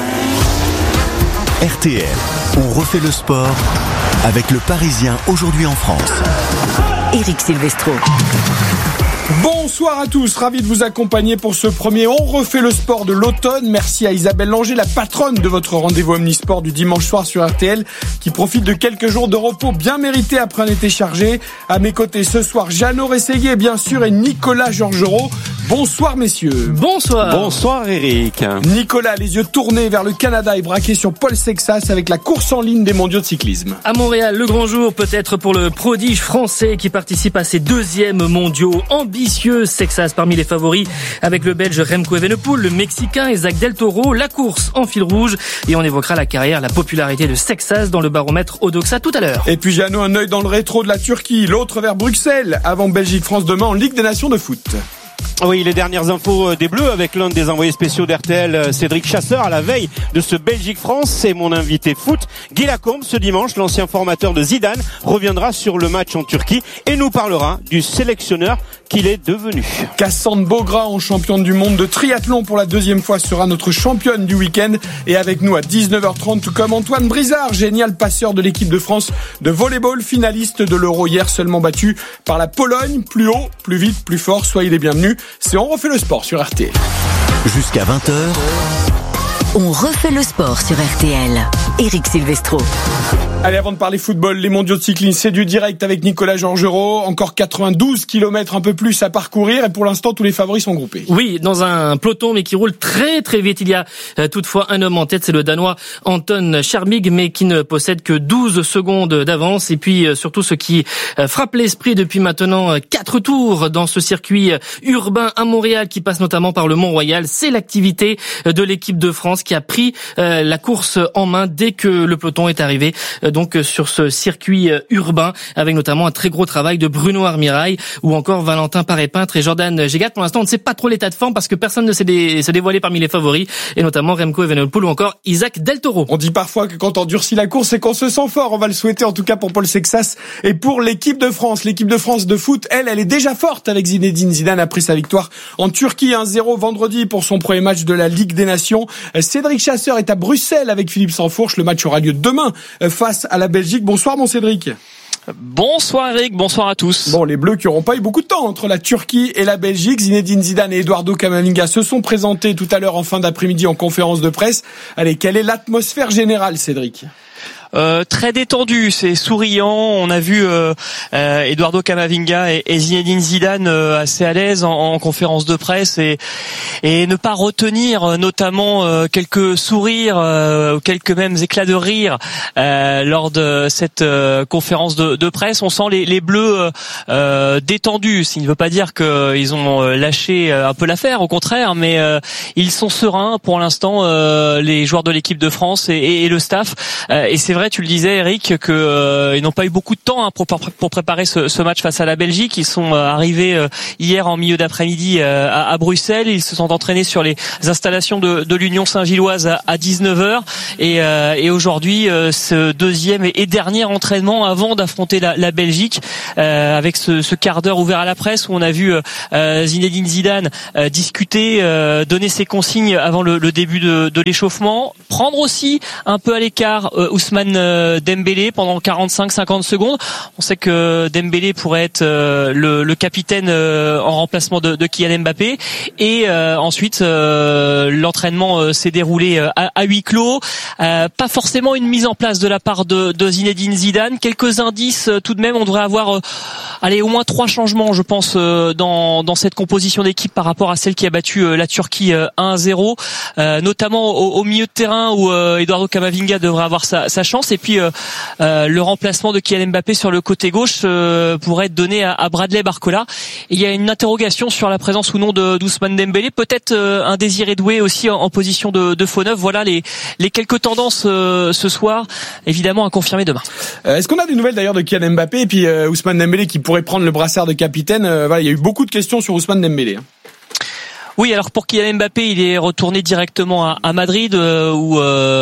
RTL, on refait le sport avec le Parisien aujourd'hui en France. Éric Silvestro. Bonsoir à tous, ravi de vous accompagner pour ce premier On refait le sport de l'automne. Merci à Isabelle Langer, la patronne de votre rendez-vous omnisport du dimanche soir sur RTL, qui profite de quelques jours de repos bien mérités après un été chargé. À mes côtés ce soir, Jeannot Rességuier, bien sûr, et Nicolas Georgerot. Bonsoir messieurs. Bonsoir. Bonsoir Eric. Nicolas, les yeux tournés vers le Canada et braqués sur Paul Sexas avec la course en ligne des mondiaux de cyclisme. À Montréal, le grand jour peut-être pour le prodige français qui participe à ses 2e mondiaux. Ambitieux Sexas parmi les favoris avec le Belge Remco Evenepoel, le Mexicain Isaac Del Toro. La course en fil rouge et on évoquera la carrière, la popularité de Sexas dans le baromètre Odoxa tout à l'heure. Et puis Jeannot, un œil dans le rétro de la Turquie, l'autre vers Bruxelles, avant Belgique-France demain en Ligue des Nations de foot. Oui, les dernières infos des Bleus avec l'un des envoyés spéciaux d'RTL, Cédric Chasseur, à la veille de ce Belgique-France. C'est mon invité foot. Guy Lacombe, ce dimanche, l'ancien formateur de Zidane, reviendra sur le match en Turquie et nous parlera du sélectionneur qu'il est devenu. Cassandre Beaugras, en championne du monde de triathlon pour la 2e fois, sera notre championne du week-end. Et avec nous à 19h30, tout comme Antoine Brizard, génial passeur de l'équipe de France de volleyball, finaliste de l'Euro hier, seulement battu par la Pologne. Plus haut, plus vite, plus fort, soyez les bienvenus. C'est On refait le sport sur RTL. Jusqu'à 20h. On refait le sport sur RTL. Éric Silvestro. Allez, avant de parler football, les mondiaux de cyclisme, c'est du direct avec Nicolas Georgerot. Encore 92 km, un peu plus à parcourir. Et pour l'instant, tous les favoris sont groupés. Oui, dans un peloton, mais qui roule très très vite. Il y a toutefois un homme en tête, c'est le Danois Anton Charmig, mais qui ne possède que 12 secondes d'avance. Et puis surtout, ce qui frappe l'esprit depuis maintenant 4 tours dans ce circuit urbain à Montréal, qui passe notamment par le Mont-Royal, c'est l'activité de l'équipe de France qui a pris la course en main dès que le peloton est arrivé donc sur ce circuit urbain, avec notamment un très gros travail de Bruno Armirail ou encore Valentin Paré-Peintre et Jordan Gégat. Pour l'instant, on ne sait pas trop l'état de forme parce que personne ne s'est dévoilé parmi les favoris, et notamment Remco Evenepoel ou encore Isaac Del Toro. On dit parfois que quand on durcit la course, c'est qu'on se sent fort. On va le souhaiter en tout cas pour Paul Sexas et pour l'équipe de France. L'équipe de France de foot, elle est déjà forte avec Zinedine Zidane après sa victoire en Turquie 1-0 vendredi pour son premier match de la Ligue des Nations. Cédric Chasseur est à Bruxelles avec Philippe Sansfourche. Le match aura lieu demain face à la Belgique. Bonsoir mon Cédric. Bonsoir Eric, bonsoir à tous. Bon, les Bleus qui n'auront pas eu beaucoup de temps entre la Turquie et la Belgique. Zinedine Zidane et Eduardo Camavinga se sont présentés tout à l'heure en fin d'après-midi en conférence de presse. Allez, quelle est l'atmosphère générale, Cédric ? Très détendu, c'est souriant. On a vu Eduardo Camavinga et Zinedine Zidane assez à l'aise en conférence de presse et ne pas retenir notamment quelques sourires ou quelques mêmes éclats de rire lors de cette conférence de presse. On sent les Bleus détendus, ce qui ne veut pas dire qu'ils ont lâché un peu l'affaire, au contraire, mais ils sont sereins pour l'instant, les joueurs de l'équipe de France et le staff. Et c'est vrai, tu le disais Eric, que ils n'ont pas eu beaucoup de temps pour préparer ce match face à la Belgique. Ils sont arrivés hier en milieu d'après-midi à Bruxelles. Ils se sont entraînés sur les installations de l'Union Saint-Gilloise à 19h et aujourd'hui ce deuxième et dernier entraînement avant d'affronter la Belgique, avec ce quart d'heure ouvert à la presse où on a vu Zinedine Zidane discuter, donner ses consignes avant le début de l'échauffement, prendre aussi un peu à l'écart Ousmane Dembélé pendant 45-50 secondes. On sait que Dembélé pourrait être le capitaine en remplacement de Kylian Mbappé, et ensuite l'entraînement s'est déroulé à huis clos. Pas forcément une mise en place de la part de Zinedine Zidane. Quelques indices tout de même. On devrait avoir au moins 3 changements, je pense, dans cette composition d'équipe par rapport à celle qui a battu la Turquie 1-0, notamment au milieu de terrain où Eduardo Camavinga devrait avoir sa chance, et puis le remplacement de Kylian Mbappé sur le côté gauche pourrait être donné à Bradley Barcola. Et il y a une interrogation sur la présence ou non d'Ousmane Dembélé, peut-être un Désiré Doué aussi en position de faux neuf. Voilà les quelques tendances ce soir, évidemment à confirmer demain. Est-ce qu'on a des nouvelles d'ailleurs de Kylian Mbappé et puis Ousmane Dembélé qui pourrait prendre le brassard de capitaine? Il y a eu beaucoup de questions sur Ousmane Dembélé. Oui, alors pour Kylian Mbappé, il est retourné directement à Madrid où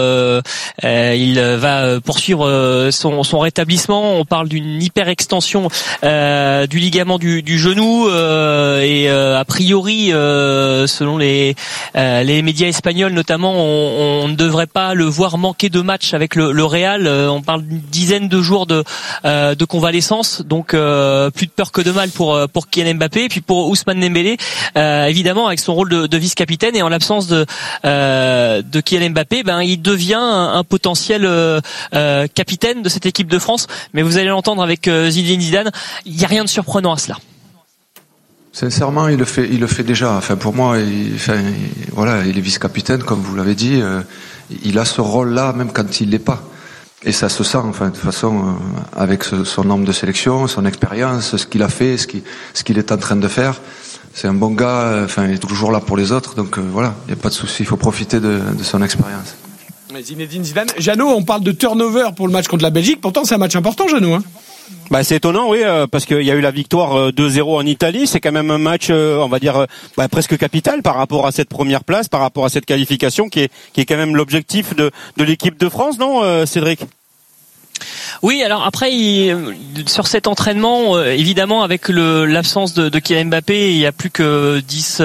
il va poursuivre son rétablissement. On parle d'une hyper-extension du ligament du genou et a priori, selon les médias espagnols notamment, on ne devrait pas le voir manquer de matchs avec le Real. On parle d'une dizaine de jours de convalescence, donc plus de peur que de mal pour Kylian Mbappé. Et puis pour Ousmane Dembélé, évidemment avec son rôle de vice-capitaine, et en l'absence de Kylian Mbappé, il devient un potentiel capitaine de cette équipe de France. Mais vous allez l'entendre avec Zinedine Zidane, il n'y a rien de surprenant à cela. Sincèrement, il le fait déjà. Enfin, pour moi, il est vice-capitaine, comme vous l'avez dit. Il a ce rôle-là, même quand il l'est pas. Et ça se sent, de toute façon, avec son nombre de sélection, son expérience, ce qu'il a fait, ce qu'il est en train de faire. C'est un bon gars, il est toujours là pour les autres, donc il n'y a pas de souci, il faut profiter de son expérience. Zinedine Zidane. Jeannot, on parle de turnover pour le match contre la Belgique, pourtant c'est un match important, Jeannot. C'est étonnant, oui, parce qu'il y a eu la victoire 2-0 en Italie. C'est quand même un match, on va dire, presque capital par rapport à cette première place, par rapport à cette qualification qui est quand même l'objectif de l'équipe de France, non, Cédric ? Oui, alors après, sur cet entraînement, évidemment, avec l'absence de Kylian Mbappé, il n'y a plus que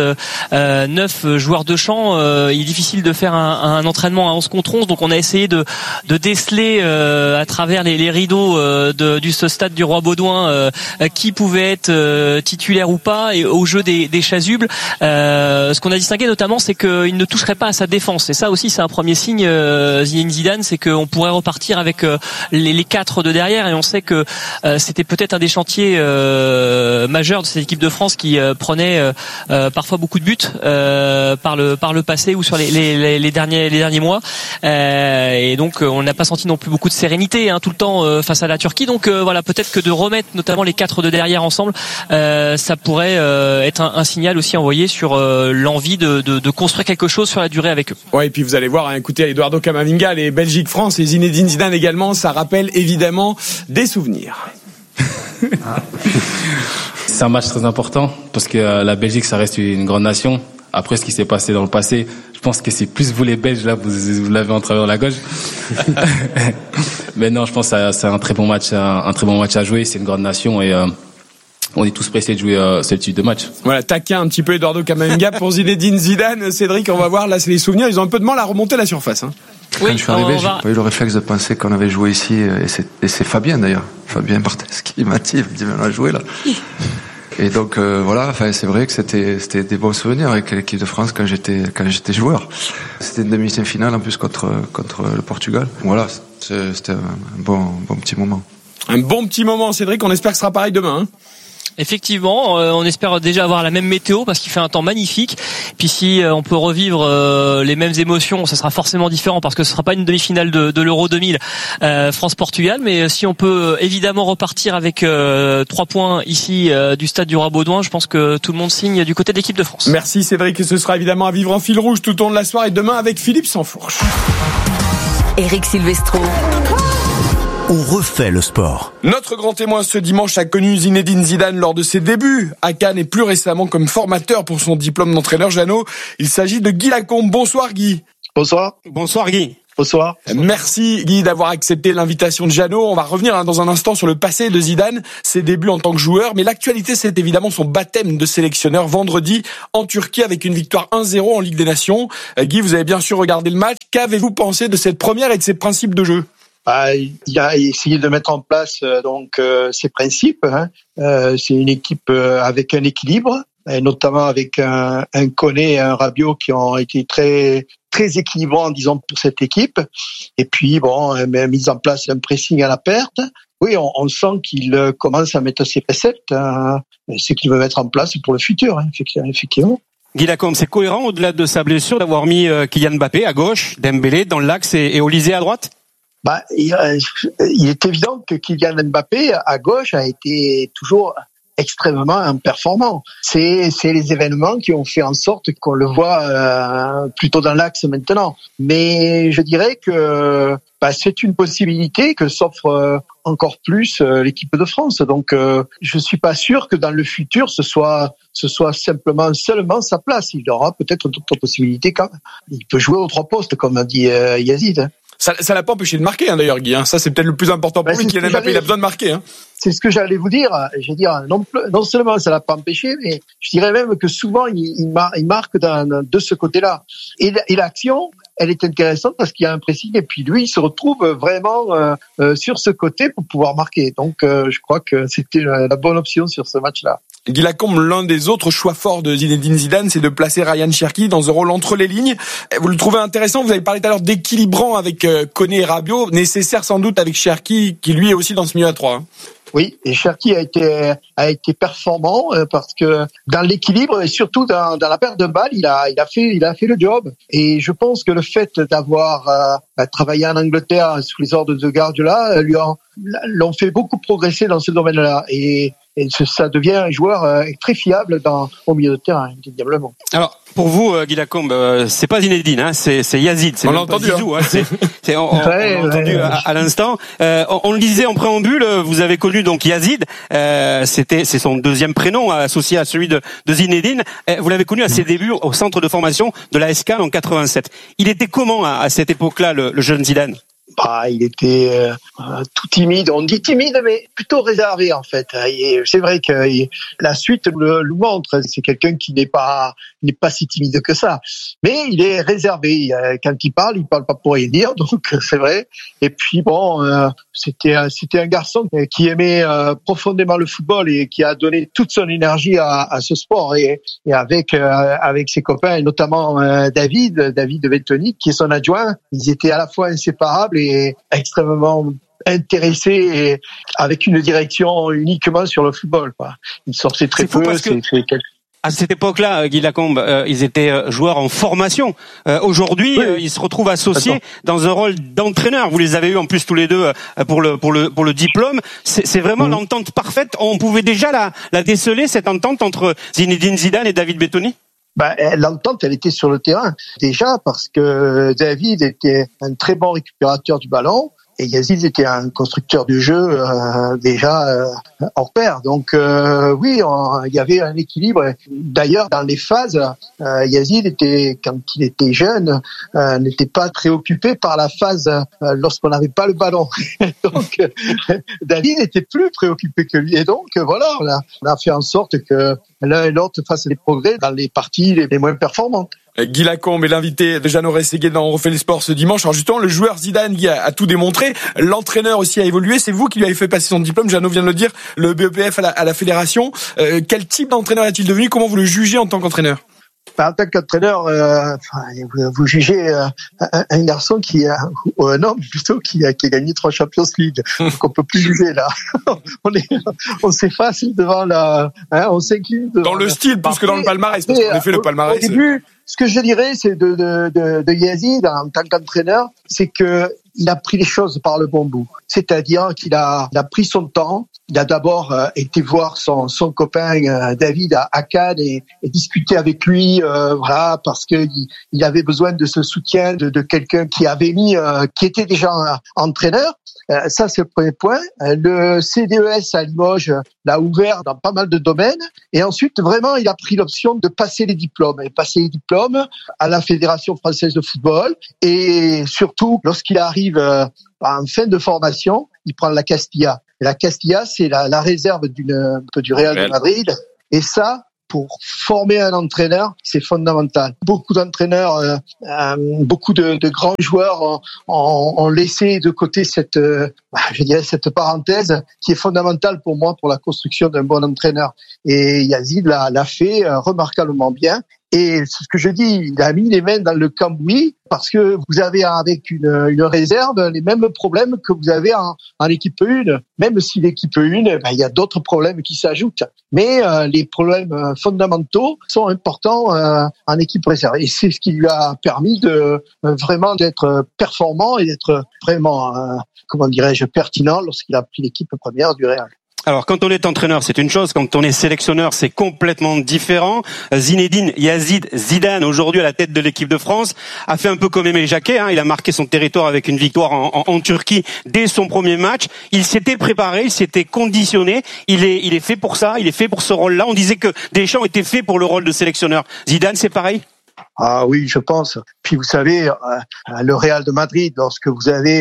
9 joueurs de champ. Il est difficile de faire un entraînement à 11 contre 11, donc on a essayé de déceler à travers les rideaux du stade du Roi Baudouin qui pouvait être titulaire ou pas, et au jeu des chasubles. Ce qu'on a distingué notamment, c'est qu'il ne toucherait pas à sa défense. Et ça aussi, c'est un premier signe, Zinedine Zidane, c'est qu'on pourrait repartir avec les 4 de derrière, et on sait que c'était peut-être un des chantiers majeurs de cette équipe de France qui prenait parfois beaucoup de buts par le passé ou sur les derniers mois, et donc on n'a pas senti non plus beaucoup de sérénité tout le temps face à la Turquie. Donc voilà, peut-être que de remettre notamment les 4 de derrière ensemble, ça pourrait être un signal aussi envoyé sur l'envie de construire quelque chose sur la durée avec eux. Ouais, et puis vous allez voir, écoutez Eduardo Camavinga, les Belgique-France et Zinedine Zidane également, ça rappelle évidemment des souvenirs. C'est un match très important parce que la Belgique, ça reste une grande nation. Après ce qui s'est passé dans le passé, je pense que c'est plus vous les Belges, là, vous l'avez en travers de la gauche. Mais non, je pense que c'est un très bon match, un très bon match à jouer. C'est une grande nation et on est tous pressés de jouer ce type de match. Voilà, taquin un petit peu Eduardo Camavinga pour Zinedine Zidane. Cédric, on va voir, là c'est les souvenirs, ils ont un peu de mal à remonter la surface. Quand je suis arrivé, j'ai pas eu le réflexe de penser qu'on avait joué ici, et c'est Fabien d'ailleurs, Fabien Barthez qui m'a dit, on a joué là. Et donc voilà, c'est vrai que c'était des bons souvenirs avec l'équipe de France quand j'étais joueur. C'était une demi-finale en plus contre le Portugal. Voilà, c'était un bon petit moment. Un bon petit moment, Cédric, on espère que ce sera pareil demain. Effectivement, on espère déjà avoir la même météo parce qu'il fait un temps magnifique. Puis si on peut revivre les mêmes émotions, ça sera forcément différent parce que ce sera pas une demi-finale de l'Euro 2000 France-Portugal, mais si on peut évidemment repartir avec 3 points ici du stade du Roi-Baudouin, je pense que tout le monde signe du côté de l'équipe de France. Merci Cédric, et ce sera évidemment à vivre en fil rouge tout au long de la soirée demain avec Philippe Sansfourche. Éric Silvestro. On refait le sport. Notre grand témoin ce dimanche a connu Zinedine Zidane lors de ses débuts à Cannes et plus récemment comme formateur pour son diplôme d'entraîneur Jeannot. Il s'agit de Guy Lacombe. Bonsoir Guy. Bonsoir. Bonsoir Guy. Bonsoir. Merci Guy d'avoir accepté l'invitation de Jeannot. On va revenir dans un instant sur le passé de Zidane, ses débuts en tant que joueur. Mais l'actualité, c'est évidemment son baptême de sélectionneur vendredi en Turquie avec une victoire 1-0 en Ligue des Nations. Guy, vous avez bien sûr regardé le match. Qu'avez-vous pensé de cette première et de ses principes de jeu ? Il a essayé de mettre en place ses principes. C'est une équipe avec un équilibre, et notamment avec un Koné et un Rabiot qui ont été très très équilibrants, disons, pour cette équipe. Et puis mise en place un pressing à la perte. Oui, on sent qu'il commence à mettre ses préceptes, ce qu'il veut mettre en place pour le futur, effectivement. Guy Lacombe, c'est cohérent au-delà de sa blessure d'avoir mis Kylian Mbappé à gauche, Dembélé dans l'axe et Olysée à droite? Il est évident que Kylian Mbappé à gauche a été toujours extrêmement performant. C'est les événements qui ont fait en sorte qu'on le voit plutôt dans l'axe maintenant. Mais je dirais que c'est une possibilité que s'offre encore plus l'équipe de France. Donc je suis pas sûr que dans le futur ce soit seulement sa place. Il aura peut-être d'autres possibilités quand même. Il peut jouer aux 3 postes comme a dit Yazid. Ça l'a pas empêché de marquer d'ailleurs Guy. Ça c'est peut-être le plus important pour lui. Kylian Mbappé, il a besoin de marquer. C'est ce que j'allais vous dire. Je veux dire, non seulement ça l'a pas empêché, mais je dirais même que souvent il marque de ce côté-là. Et l'action, elle est intéressante parce qu'il y a un pressing et puis lui il se retrouve vraiment sur ce côté pour pouvoir marquer. Donc je crois que c'était la bonne option sur ce match-là. Guy Lacombe, l'un des autres choix forts de Zinedine Zidane, c'est de placer Ryan Cherki dans un rôle entre les lignes. Vous le trouvez intéressant? Vous avez parlé tout à l'heure d'équilibrant avec Koné et Rabiot, nécessaire sans doute avec Cherki qui lui est aussi dans ce milieu à 3. Oui, et Cherki a été performant parce que dans l'équilibre et surtout dans la perte de balle, il a fait le job. Et je pense que le fait d'avoir travaillé en Angleterre sous les ordres de Guardiola l'ont fait beaucoup progresser dans ce domaine-là. Et ça devient un joueur très fiable au milieu de terrain, indéniablement. Alors, pour vous, Guy Lacombe, c'est pas Zinedine, c'est Yazid. On l'a entendu. Zizou, on l'a entendu à l'instant. On le disait en préambule, vous avez connu donc Yazid. C'est son deuxième prénom associé à celui de Zinedine. Vous l'avez connu à ses débuts au centre de formation de la SK en 87. Il était comment à cette époque-là, le jeune Zidane? Il était tout timide. On dit timide, mais plutôt réservé en fait. Et c'est vrai que la suite le montre. C'est quelqu'un qui n'est pas si timide que ça. Mais il est réservé. Quand il parle pas pour rien dire. Donc c'est vrai. Et puis c'était un garçon qui aimait profondément le football et qui a donné toute son énergie à ce sport. Et avec ses copains, et notamment David Vettoni, qui est son adjoint, ils étaient à la fois inséparables et extrêmement intéressé avec une direction uniquement sur le football, quoi. Il sortait très peu. À cette époque-là, Guy Lacombe, ils étaient joueurs en formation. Aujourd'hui, ils se retrouvent associés dans un rôle d'entraîneur. Vous les avez eu en plus tous les deux pour le diplôme. C'est vraiment l'entente parfaite. On pouvait déjà la déceler, cette entente entre Zinedine Zidane et David Bettoni. L'entente, elle était sur le terrain déjà parce que David était un très bon récupérateur du ballon. Et Yazid était un constructeur de jeu déjà hors pair. Donc oui, il y avait un équilibre. D'ailleurs, dans les phases, Yazid était, quand il était jeune, n'était pas préoccupé par la phase lorsqu'on n'avait pas le ballon. Donc David était plus préoccupé que lui. Et donc voilà, on a fait en sorte que l'un et l'autre fassent des progrès dans les parties les moins performantes. Guy Lacombe est l'invité de Jeannot Rességuier dans On refait les sports ce dimanche. Alors justement, le joueur Zidane a tout démontré. L'entraîneur aussi a évolué. C'est vous qui lui avez fait passer son diplôme. Jeannot vient de le dire, le BEPF à la fédération. Quel type d'entraîneur est-il devenu? Comment vous le jugez en tant qu'entraîneur? En tant qu'entraîneur, vous jugez un garçon ou un homme plutôt qui a gagné 3 Champions League. Donc on peut plus juger là. On s'efface devant on s'incline devant. Dans le style plus que dans le palmarès, parce qu'en effet le palmarès. Au début, ce que je dirais, c'est de Yazid en tant qu'entraîneur, c'est que il a pris les choses par le bon bout. C'est-à-dire qu'il a pris son temps. Il a d'abord été voir son copain David à Cannes et discuter avec lui, voilà, parce que il avait besoin de ce soutien de quelqu'un qui était déjà entraîneur. Ça, c'est le premier point. Le CDES à Limoges l'a ouvert dans pas mal de domaines. Et ensuite, vraiment, il a pris l'option de passer les diplômes. Et passer les diplômes à la Fédération française de football. Et surtout, lorsqu'il arrive en fin de formation, il prend la Castilla. Et la Castilla, c'est la réserve du Real de Madrid. Et ça, pour former un entraîneur, c'est fondamental. Beaucoup d'entraîneurs, beaucoup de grands joueurs ont laissé de côté cette parenthèse qui est fondamentale pour moi pour la construction d'un bon entraîneur. Et Yazid l'a fait remarquablement bien. Et c'est ce que je dis, il a mis les mains dans le cambouis parce que vous avez avec une réserve les mêmes problèmes que vous avez en équipe 1. Même si l'équipe 1, il y a d'autres problèmes qui s'ajoutent. Mais les problèmes fondamentaux sont importants en équipe réserve. Et c'est ce qui lui a permis de vraiment d'être performant et d'être vraiment, pertinent lorsqu'il a pris l'équipe première du Real. Alors, quand on est entraîneur, c'est une chose. Quand on est sélectionneur, c'est complètement différent. Zinedine Zidane, aujourd'hui à la tête de l'équipe de France, a fait un peu comme Aimé Jacquet. Il a marqué son territoire avec une victoire en Turquie dès son premier match. Il s'était préparé, il s'était conditionné. Il est fait pour ça, il est fait pour ce rôle-là. On disait que Deschamps était fait pour le rôle de sélectionneur. Zidane, c'est pareil? Ah oui, je pense. Puis vous savez, le Real de Madrid, lorsque vous avez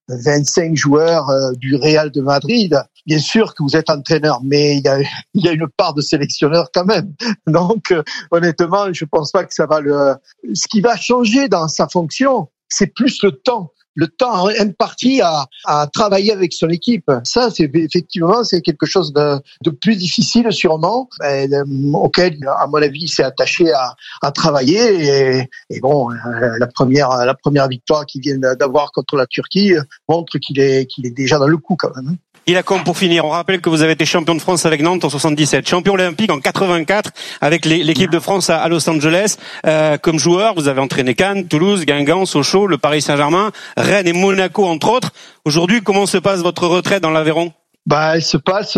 25 joueurs du Real de Madrid, bien sûr que vous êtes entraîneur, mais il y a une part de sélectionneur quand même. Donc, honnêtement, je pense pas que ça va ce qui va changer dans sa fonction, c'est plus le temps imparti à travailler avec son équipe. Ça, c'est quelque chose de plus difficile sûrement, auquel, à mon avis, il s'est attaché à travailler. Et bon, la première victoire qu'il vient d'avoir contre la Turquie montre qu'il est déjà dans le coup quand même. Guy Lacombe, pour finir, on rappelle que vous avez été champion de France avec Nantes en 77, champion olympique en 84 avec l'équipe de France à Los Angeles. Comme joueur, vous avez entraîné Cannes, Toulouse, Guingamp, Sochaux, le Paris Saint-Germain, Rennes et Monaco entre autres. Aujourd'hui, comment se passe votre retraite dans l'Aveyron? Elle se passe,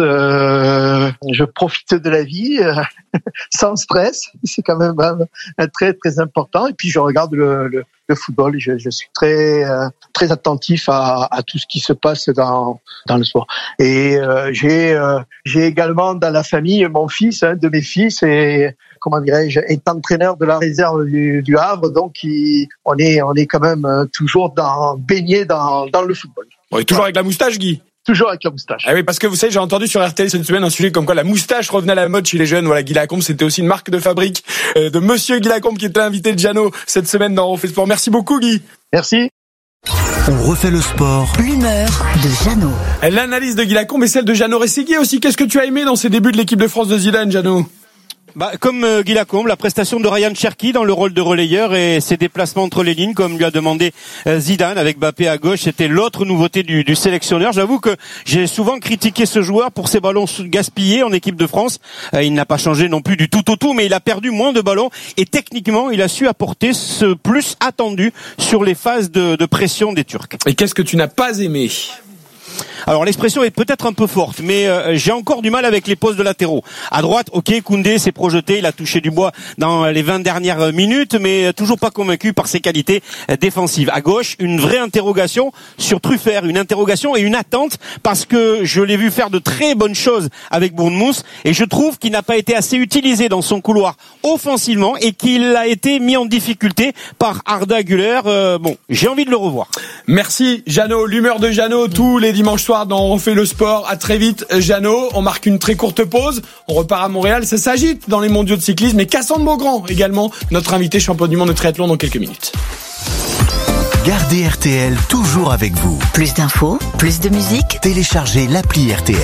je profite de la vie sans stress, c'est quand même très très important. Et puis je regarde le football, je suis très très attentif à tout ce qui se passe dans le sport. Et j'ai également dans la famille mon fils, un de mes fils est est entraîneur de la réserve du Havre, donc on est quand même toujours baigné dans le football. On est toujours avec la moustache, Guy? Toujours avec la moustache. Ah oui, parce que vous savez, j'ai entendu sur RTL cette semaine un sujet comme quoi la moustache revenait à la mode chez les jeunes. Voilà, Guy Lacombe, c'était aussi une marque de fabrique de Monsieur Guy Lacombe qui était l'invité de Jeannot cette semaine dans On fait le sport. Merci beaucoup, Guy. Merci. On refait le sport. L'humeur de Jeannot. L'analyse de Guy Lacombe et celle de Jeannot Rességuier aussi. Qu'est-ce que tu as aimé dans ces débuts de l'équipe de France de Zidane, Jeannot? Comme Guy Lacombe, la prestation de Ryan Cherki dans le rôle de relayeur et ses déplacements entre les lignes, comme lui a demandé Zidane avec Mbappé à gauche, c'était l'autre nouveauté du sélectionneur. J'avoue que j'ai souvent critiqué ce joueur pour ses ballons gaspillés en équipe de France. Il n'a pas changé non plus du tout au tout, mais il a perdu moins de ballons et techniquement, il a su apporter ce plus attendu sur les phases de pression des Turcs. Et qu'est-ce que tu n'as pas aimé ? Alors l'expression est peut-être un peu forte, mais j'ai encore du mal avec les postes de latéraux. À droite, ok, Koundé s'est projeté, il a touché du bois dans les 20 dernières minutes, mais toujours pas convaincu par ses qualités défensives. À gauche, une vraie interrogation sur Truffert, une interrogation et une attente, parce que je l'ai vu faire de très bonnes choses avec Bournemouth, et je trouve qu'il n'a pas été assez utilisé dans son couloir offensivement, et qu'il a été mis en difficulté par Arda Güler. J'ai envie de le revoir. Merci Jeannot, l'humeur de Jeannot tous les dimanches soirs dans On refait le sport. À très vite Jeannot, on marque une très courte pause, on repart à Montréal, ça s'agite dans les mondiaux de cyclisme, et Cassandre Beaugrand également, notre invité champion du monde de triathlon dans quelques minutes. Gardez RTL toujours avec vous. Plus d'infos, plus de musique. Téléchargez l'appli RTL.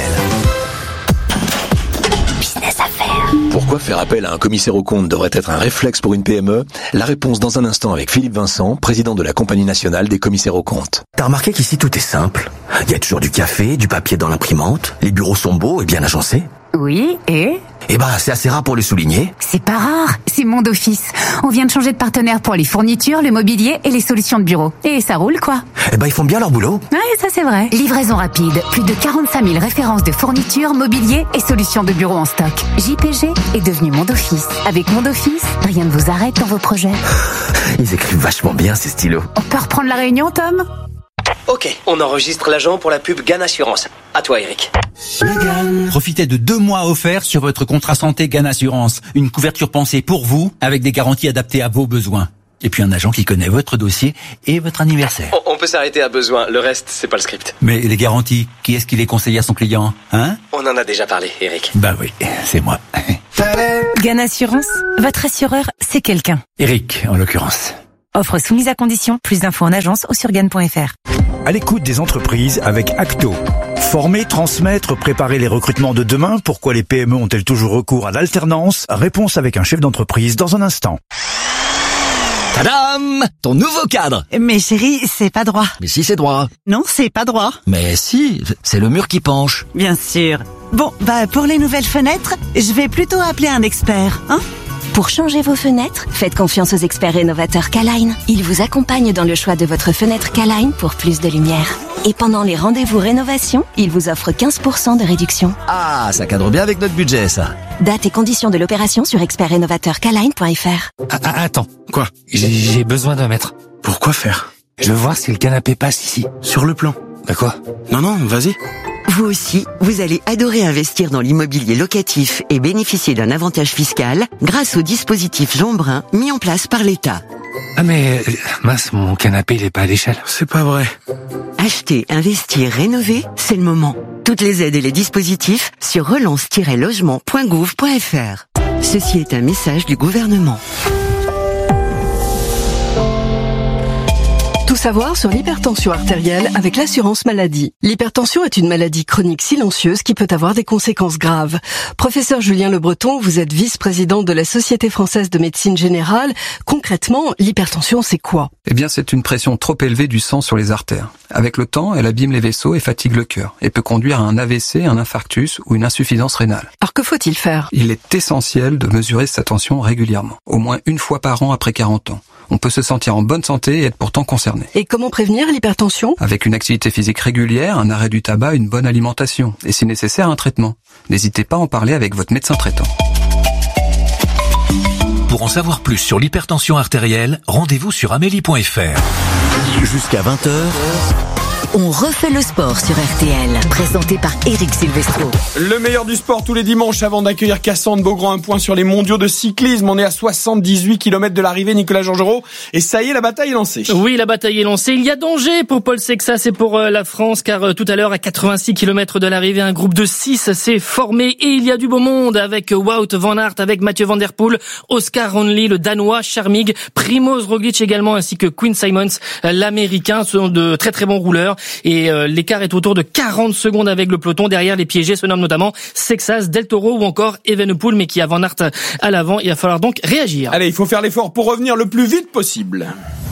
Business à faire. Pourquoi faire appel à un commissaire aux comptes devrait être un réflexe pour une PME ? La réponse dans un instant avec Philippe Vincent, président de la Compagnie nationale des commissaires aux comptes. T'as remarqué qu'ici tout est simple ? Il y a toujours du café, du papier dans l'imprimante, les bureaux sont beaux et bien agencés. Oui, et ? C'est assez rare pour le souligner. C'est pas rare, c'est Monde Office. On vient de changer de partenaire pour les fournitures, le mobilier et les solutions de bureau. Et ça roule, quoi. Ils font bien leur boulot. Ouais, ça c'est vrai. Livraison rapide, plus de 45 000 références de fournitures, mobilier et solutions de bureau en stock. JPG est devenu Monde Office. Avec Monde Office, rien ne vous arrête dans vos projets. Ils écrivent vachement bien ces stylos. On peut reprendre la réunion, Tom ? Ok, on enregistre l'agent pour la pub GAN Assurance. À toi, Eric. Profitez de 2 mois offerts sur votre contrat santé GAN Assurance. Une couverture pensée pour vous, avec des garanties adaptées à vos besoins. Et puis un agent qui connaît votre dossier et votre anniversaire. On peut s'arrêter à besoin, le reste, c'est pas le script. Mais les garanties, qui est-ce qui les conseille à son client, hein ? On en a déjà parlé, Eric. Oui, c'est moi. GAN Assurance, votre assureur, c'est quelqu'un. Eric, en l'occurrence. Offre soumise à condition, plus d'infos en agence ou sur GAN.fr. À l'écoute des entreprises avec Acto. Former, transmettre, préparer les recrutements de demain. Pourquoi les PME ont-elles toujours recours à l'alternance ? Réponse avec un chef d'entreprise dans un instant. Tadam ! Ton nouveau cadre. Mais chérie, c'est pas droit. Mais si, c'est droit. Non, c'est pas droit. Mais si, c'est le mur qui penche. Bien sûr. Bon, pour les nouvelles fenêtres, je vais plutôt appeler un expert, hein ? Pour changer vos fenêtres, faites confiance aux experts rénovateurs K-Line. Ils vous accompagnent dans le choix de votre fenêtre K-Line pour plus de lumière. Et pendant les rendez-vous rénovation, ils vous offrent 15% de réduction. Ah, ça cadre bien avec notre budget, ça. Date et conditions de l'opération sur expertrénovateurkline.fr. Attends, quoi ? J'ai besoin d'un mètre. Pourquoi faire ? Je veux voir si le canapé passe ici. Sur le plan. Quoi ? Non, vas-y. Vous aussi, vous allez adorer investir dans l'immobilier locatif et bénéficier d'un avantage fiscal grâce au dispositif Jeanbrun mis en place par l'État. Ah mais, mince, mon canapé il est pas à l'échelle. C'est pas vrai. Acheter, investir, rénover, c'est le moment. Toutes les aides et les dispositifs sur relance-logement.gouv.fr. Ceci est un message du gouvernement. Tout savoir sur l'hypertension artérielle avec l'assurance maladie. L'hypertension est une maladie chronique silencieuse qui peut avoir des conséquences graves. Professeur Julien Le Breton, vous êtes vice-président de la Société française de médecine générale. Concrètement, l'hypertension, c'est quoi ? C'est une pression trop élevée du sang sur les artères. Avec le temps, elle abîme les vaisseaux et fatigue le cœur et peut conduire à un AVC, un infarctus ou une insuffisance rénale. Alors que faut-il faire ? Il est essentiel de mesurer sa tension régulièrement, au moins 1 fois par an après 40 ans. On peut se sentir en bonne santé et être pourtant concerné. Et comment prévenir l'hypertension ? Avec une activité physique régulière, un arrêt du tabac, une bonne alimentation et si nécessaire un traitement. N'hésitez pas à en parler avec votre médecin traitant. Pour en savoir plus sur l'hypertension artérielle, rendez-vous sur amélie.fr. Jusqu'à 20h. On refait le sport sur RTL, présenté par Eric Silvestro. Le meilleur du sport tous les dimanches avant d'accueillir Cassandre Beaugrand. Un point sur les mondiaux de cyclisme. On est à 78 km de l'arrivée, Nicolas Georgerot. Et ça y est, la bataille est lancée. Oui, la bataille est lancée. Il y a danger pour Paul Sexas et pour la France, car tout à l'heure, à 86 km de l'arrivée, un groupe de 6 s'est formé. Et il y a du beau monde avec Wout van Aert, avec Mathieu Van Der Poel, Oscar Ronley, le Danois, Charmig, Primoz Roglic également, ainsi que Quinn Simmons, l'Américain. Ce sont de très très bons rouleurs. et l'écart est autour de 40 secondes avec le peloton. Derrière, les piégés se nomment notamment Sexas, Del Toro ou encore Evenepoel, mais qui a Van Aert à l'avant. Il va falloir donc réagir. Allez, il faut faire l'effort pour revenir le plus vite possible.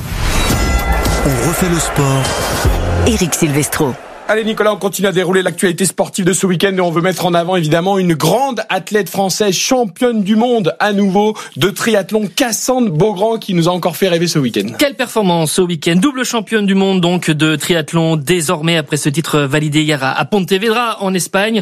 On refait le sport. Eric Silvestro. Allez Nicolas, on continue à dérouler l'actualité sportive de ce week-end et on veut mettre en avant évidemment une grande athlète française, championne du monde à nouveau de triathlon, Cassandre Beaugrand, qui nous a encore fait rêver ce week-end. Quelle performance ce week-end, double championne du monde donc de triathlon désormais après ce titre validé hier à Pontevedra en Espagne.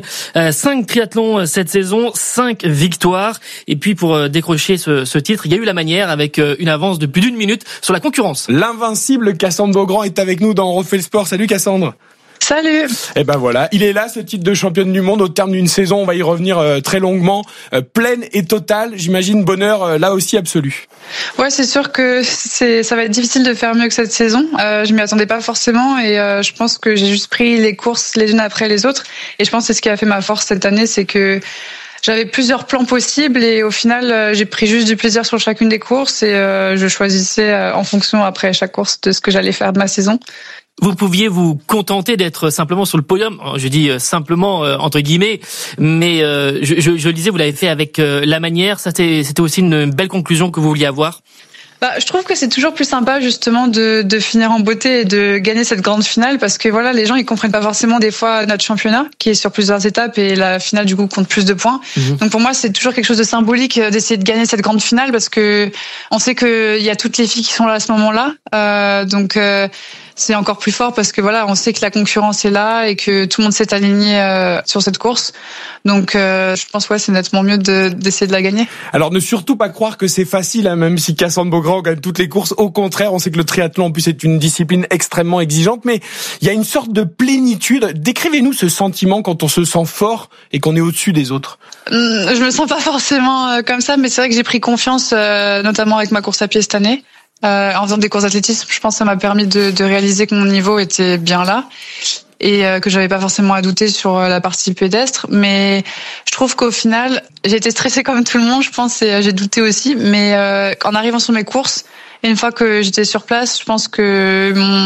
5 triathlons cette saison, 5 victoires, et puis pour décrocher ce titre, il y a eu la manière avec une avance de plus d'1 minute sur la concurrence. L'invincible Cassandre Beaugrand est avec nous dans On refait le sport. Salut Cassandre. Salut. Et ben voilà, il est là, ce titre de championne du monde au terme d'une saison, on va y revenir très longuement, pleine et totale, j'imagine, bonheur là aussi absolu. Ouais, c'est sûr que ça va être difficile de faire mieux que cette saison. Je m'y attendais pas forcément et je pense que j'ai juste pris les courses les unes après les autres et je pense que c'est ce qui a fait ma force cette année, c'est que j'avais plusieurs plans possibles et au final j'ai pris juste du plaisir sur chacune des courses et je choisissais en fonction après chaque course de ce que j'allais faire de ma saison. Vous pouviez vous contenter d'être simplement sur le podium. Je dis simplement entre guillemets, mais je le disais, vous l'avez fait avec la manière. Ça, c'était aussi une belle conclusion que vous vouliez avoir. Je trouve que c'est toujours plus sympa justement de finir en beauté et de gagner cette grande finale parce que voilà, les gens ils comprennent pas forcément des fois notre championnat qui est sur plusieurs étapes et la finale du coup compte plus de points. Donc pour moi c'est toujours quelque chose de symbolique d'essayer de gagner cette grande finale parce que on sait que il y a toutes les filles qui sont là à ce moment-là. Donc c'est encore plus fort parce que voilà, on sait que la concurrence est là et que tout le monde s'est aligné sur cette course. Donc je pense c'est nettement mieux d'essayer de la gagner. Alors ne surtout pas croire que c'est facile, hein, même si Cassandre Beaugrand gagne toutes les courses. Au contraire, on sait que le triathlon en plus est une discipline extrêmement exigeante, mais il y a une sorte de plénitude. Décrivez-nous ce sentiment quand on se sent fort et qu'on est au-dessus des autres. Je me sens pas forcément comme ça, mais c'est vrai que j'ai pris confiance, notamment avec ma course à pied cette année. En faisant des courses d'athlétisme, je pense que ça m'a permis de réaliser que mon niveau était bien là et que j'avais pas forcément à douter sur la partie pédestre. Mais je trouve qu'au final, j'ai été stressée comme tout le monde, je pense, et j'ai douté aussi. Mais en arrivant sur mes courses, et une fois que j'étais sur place, je pense que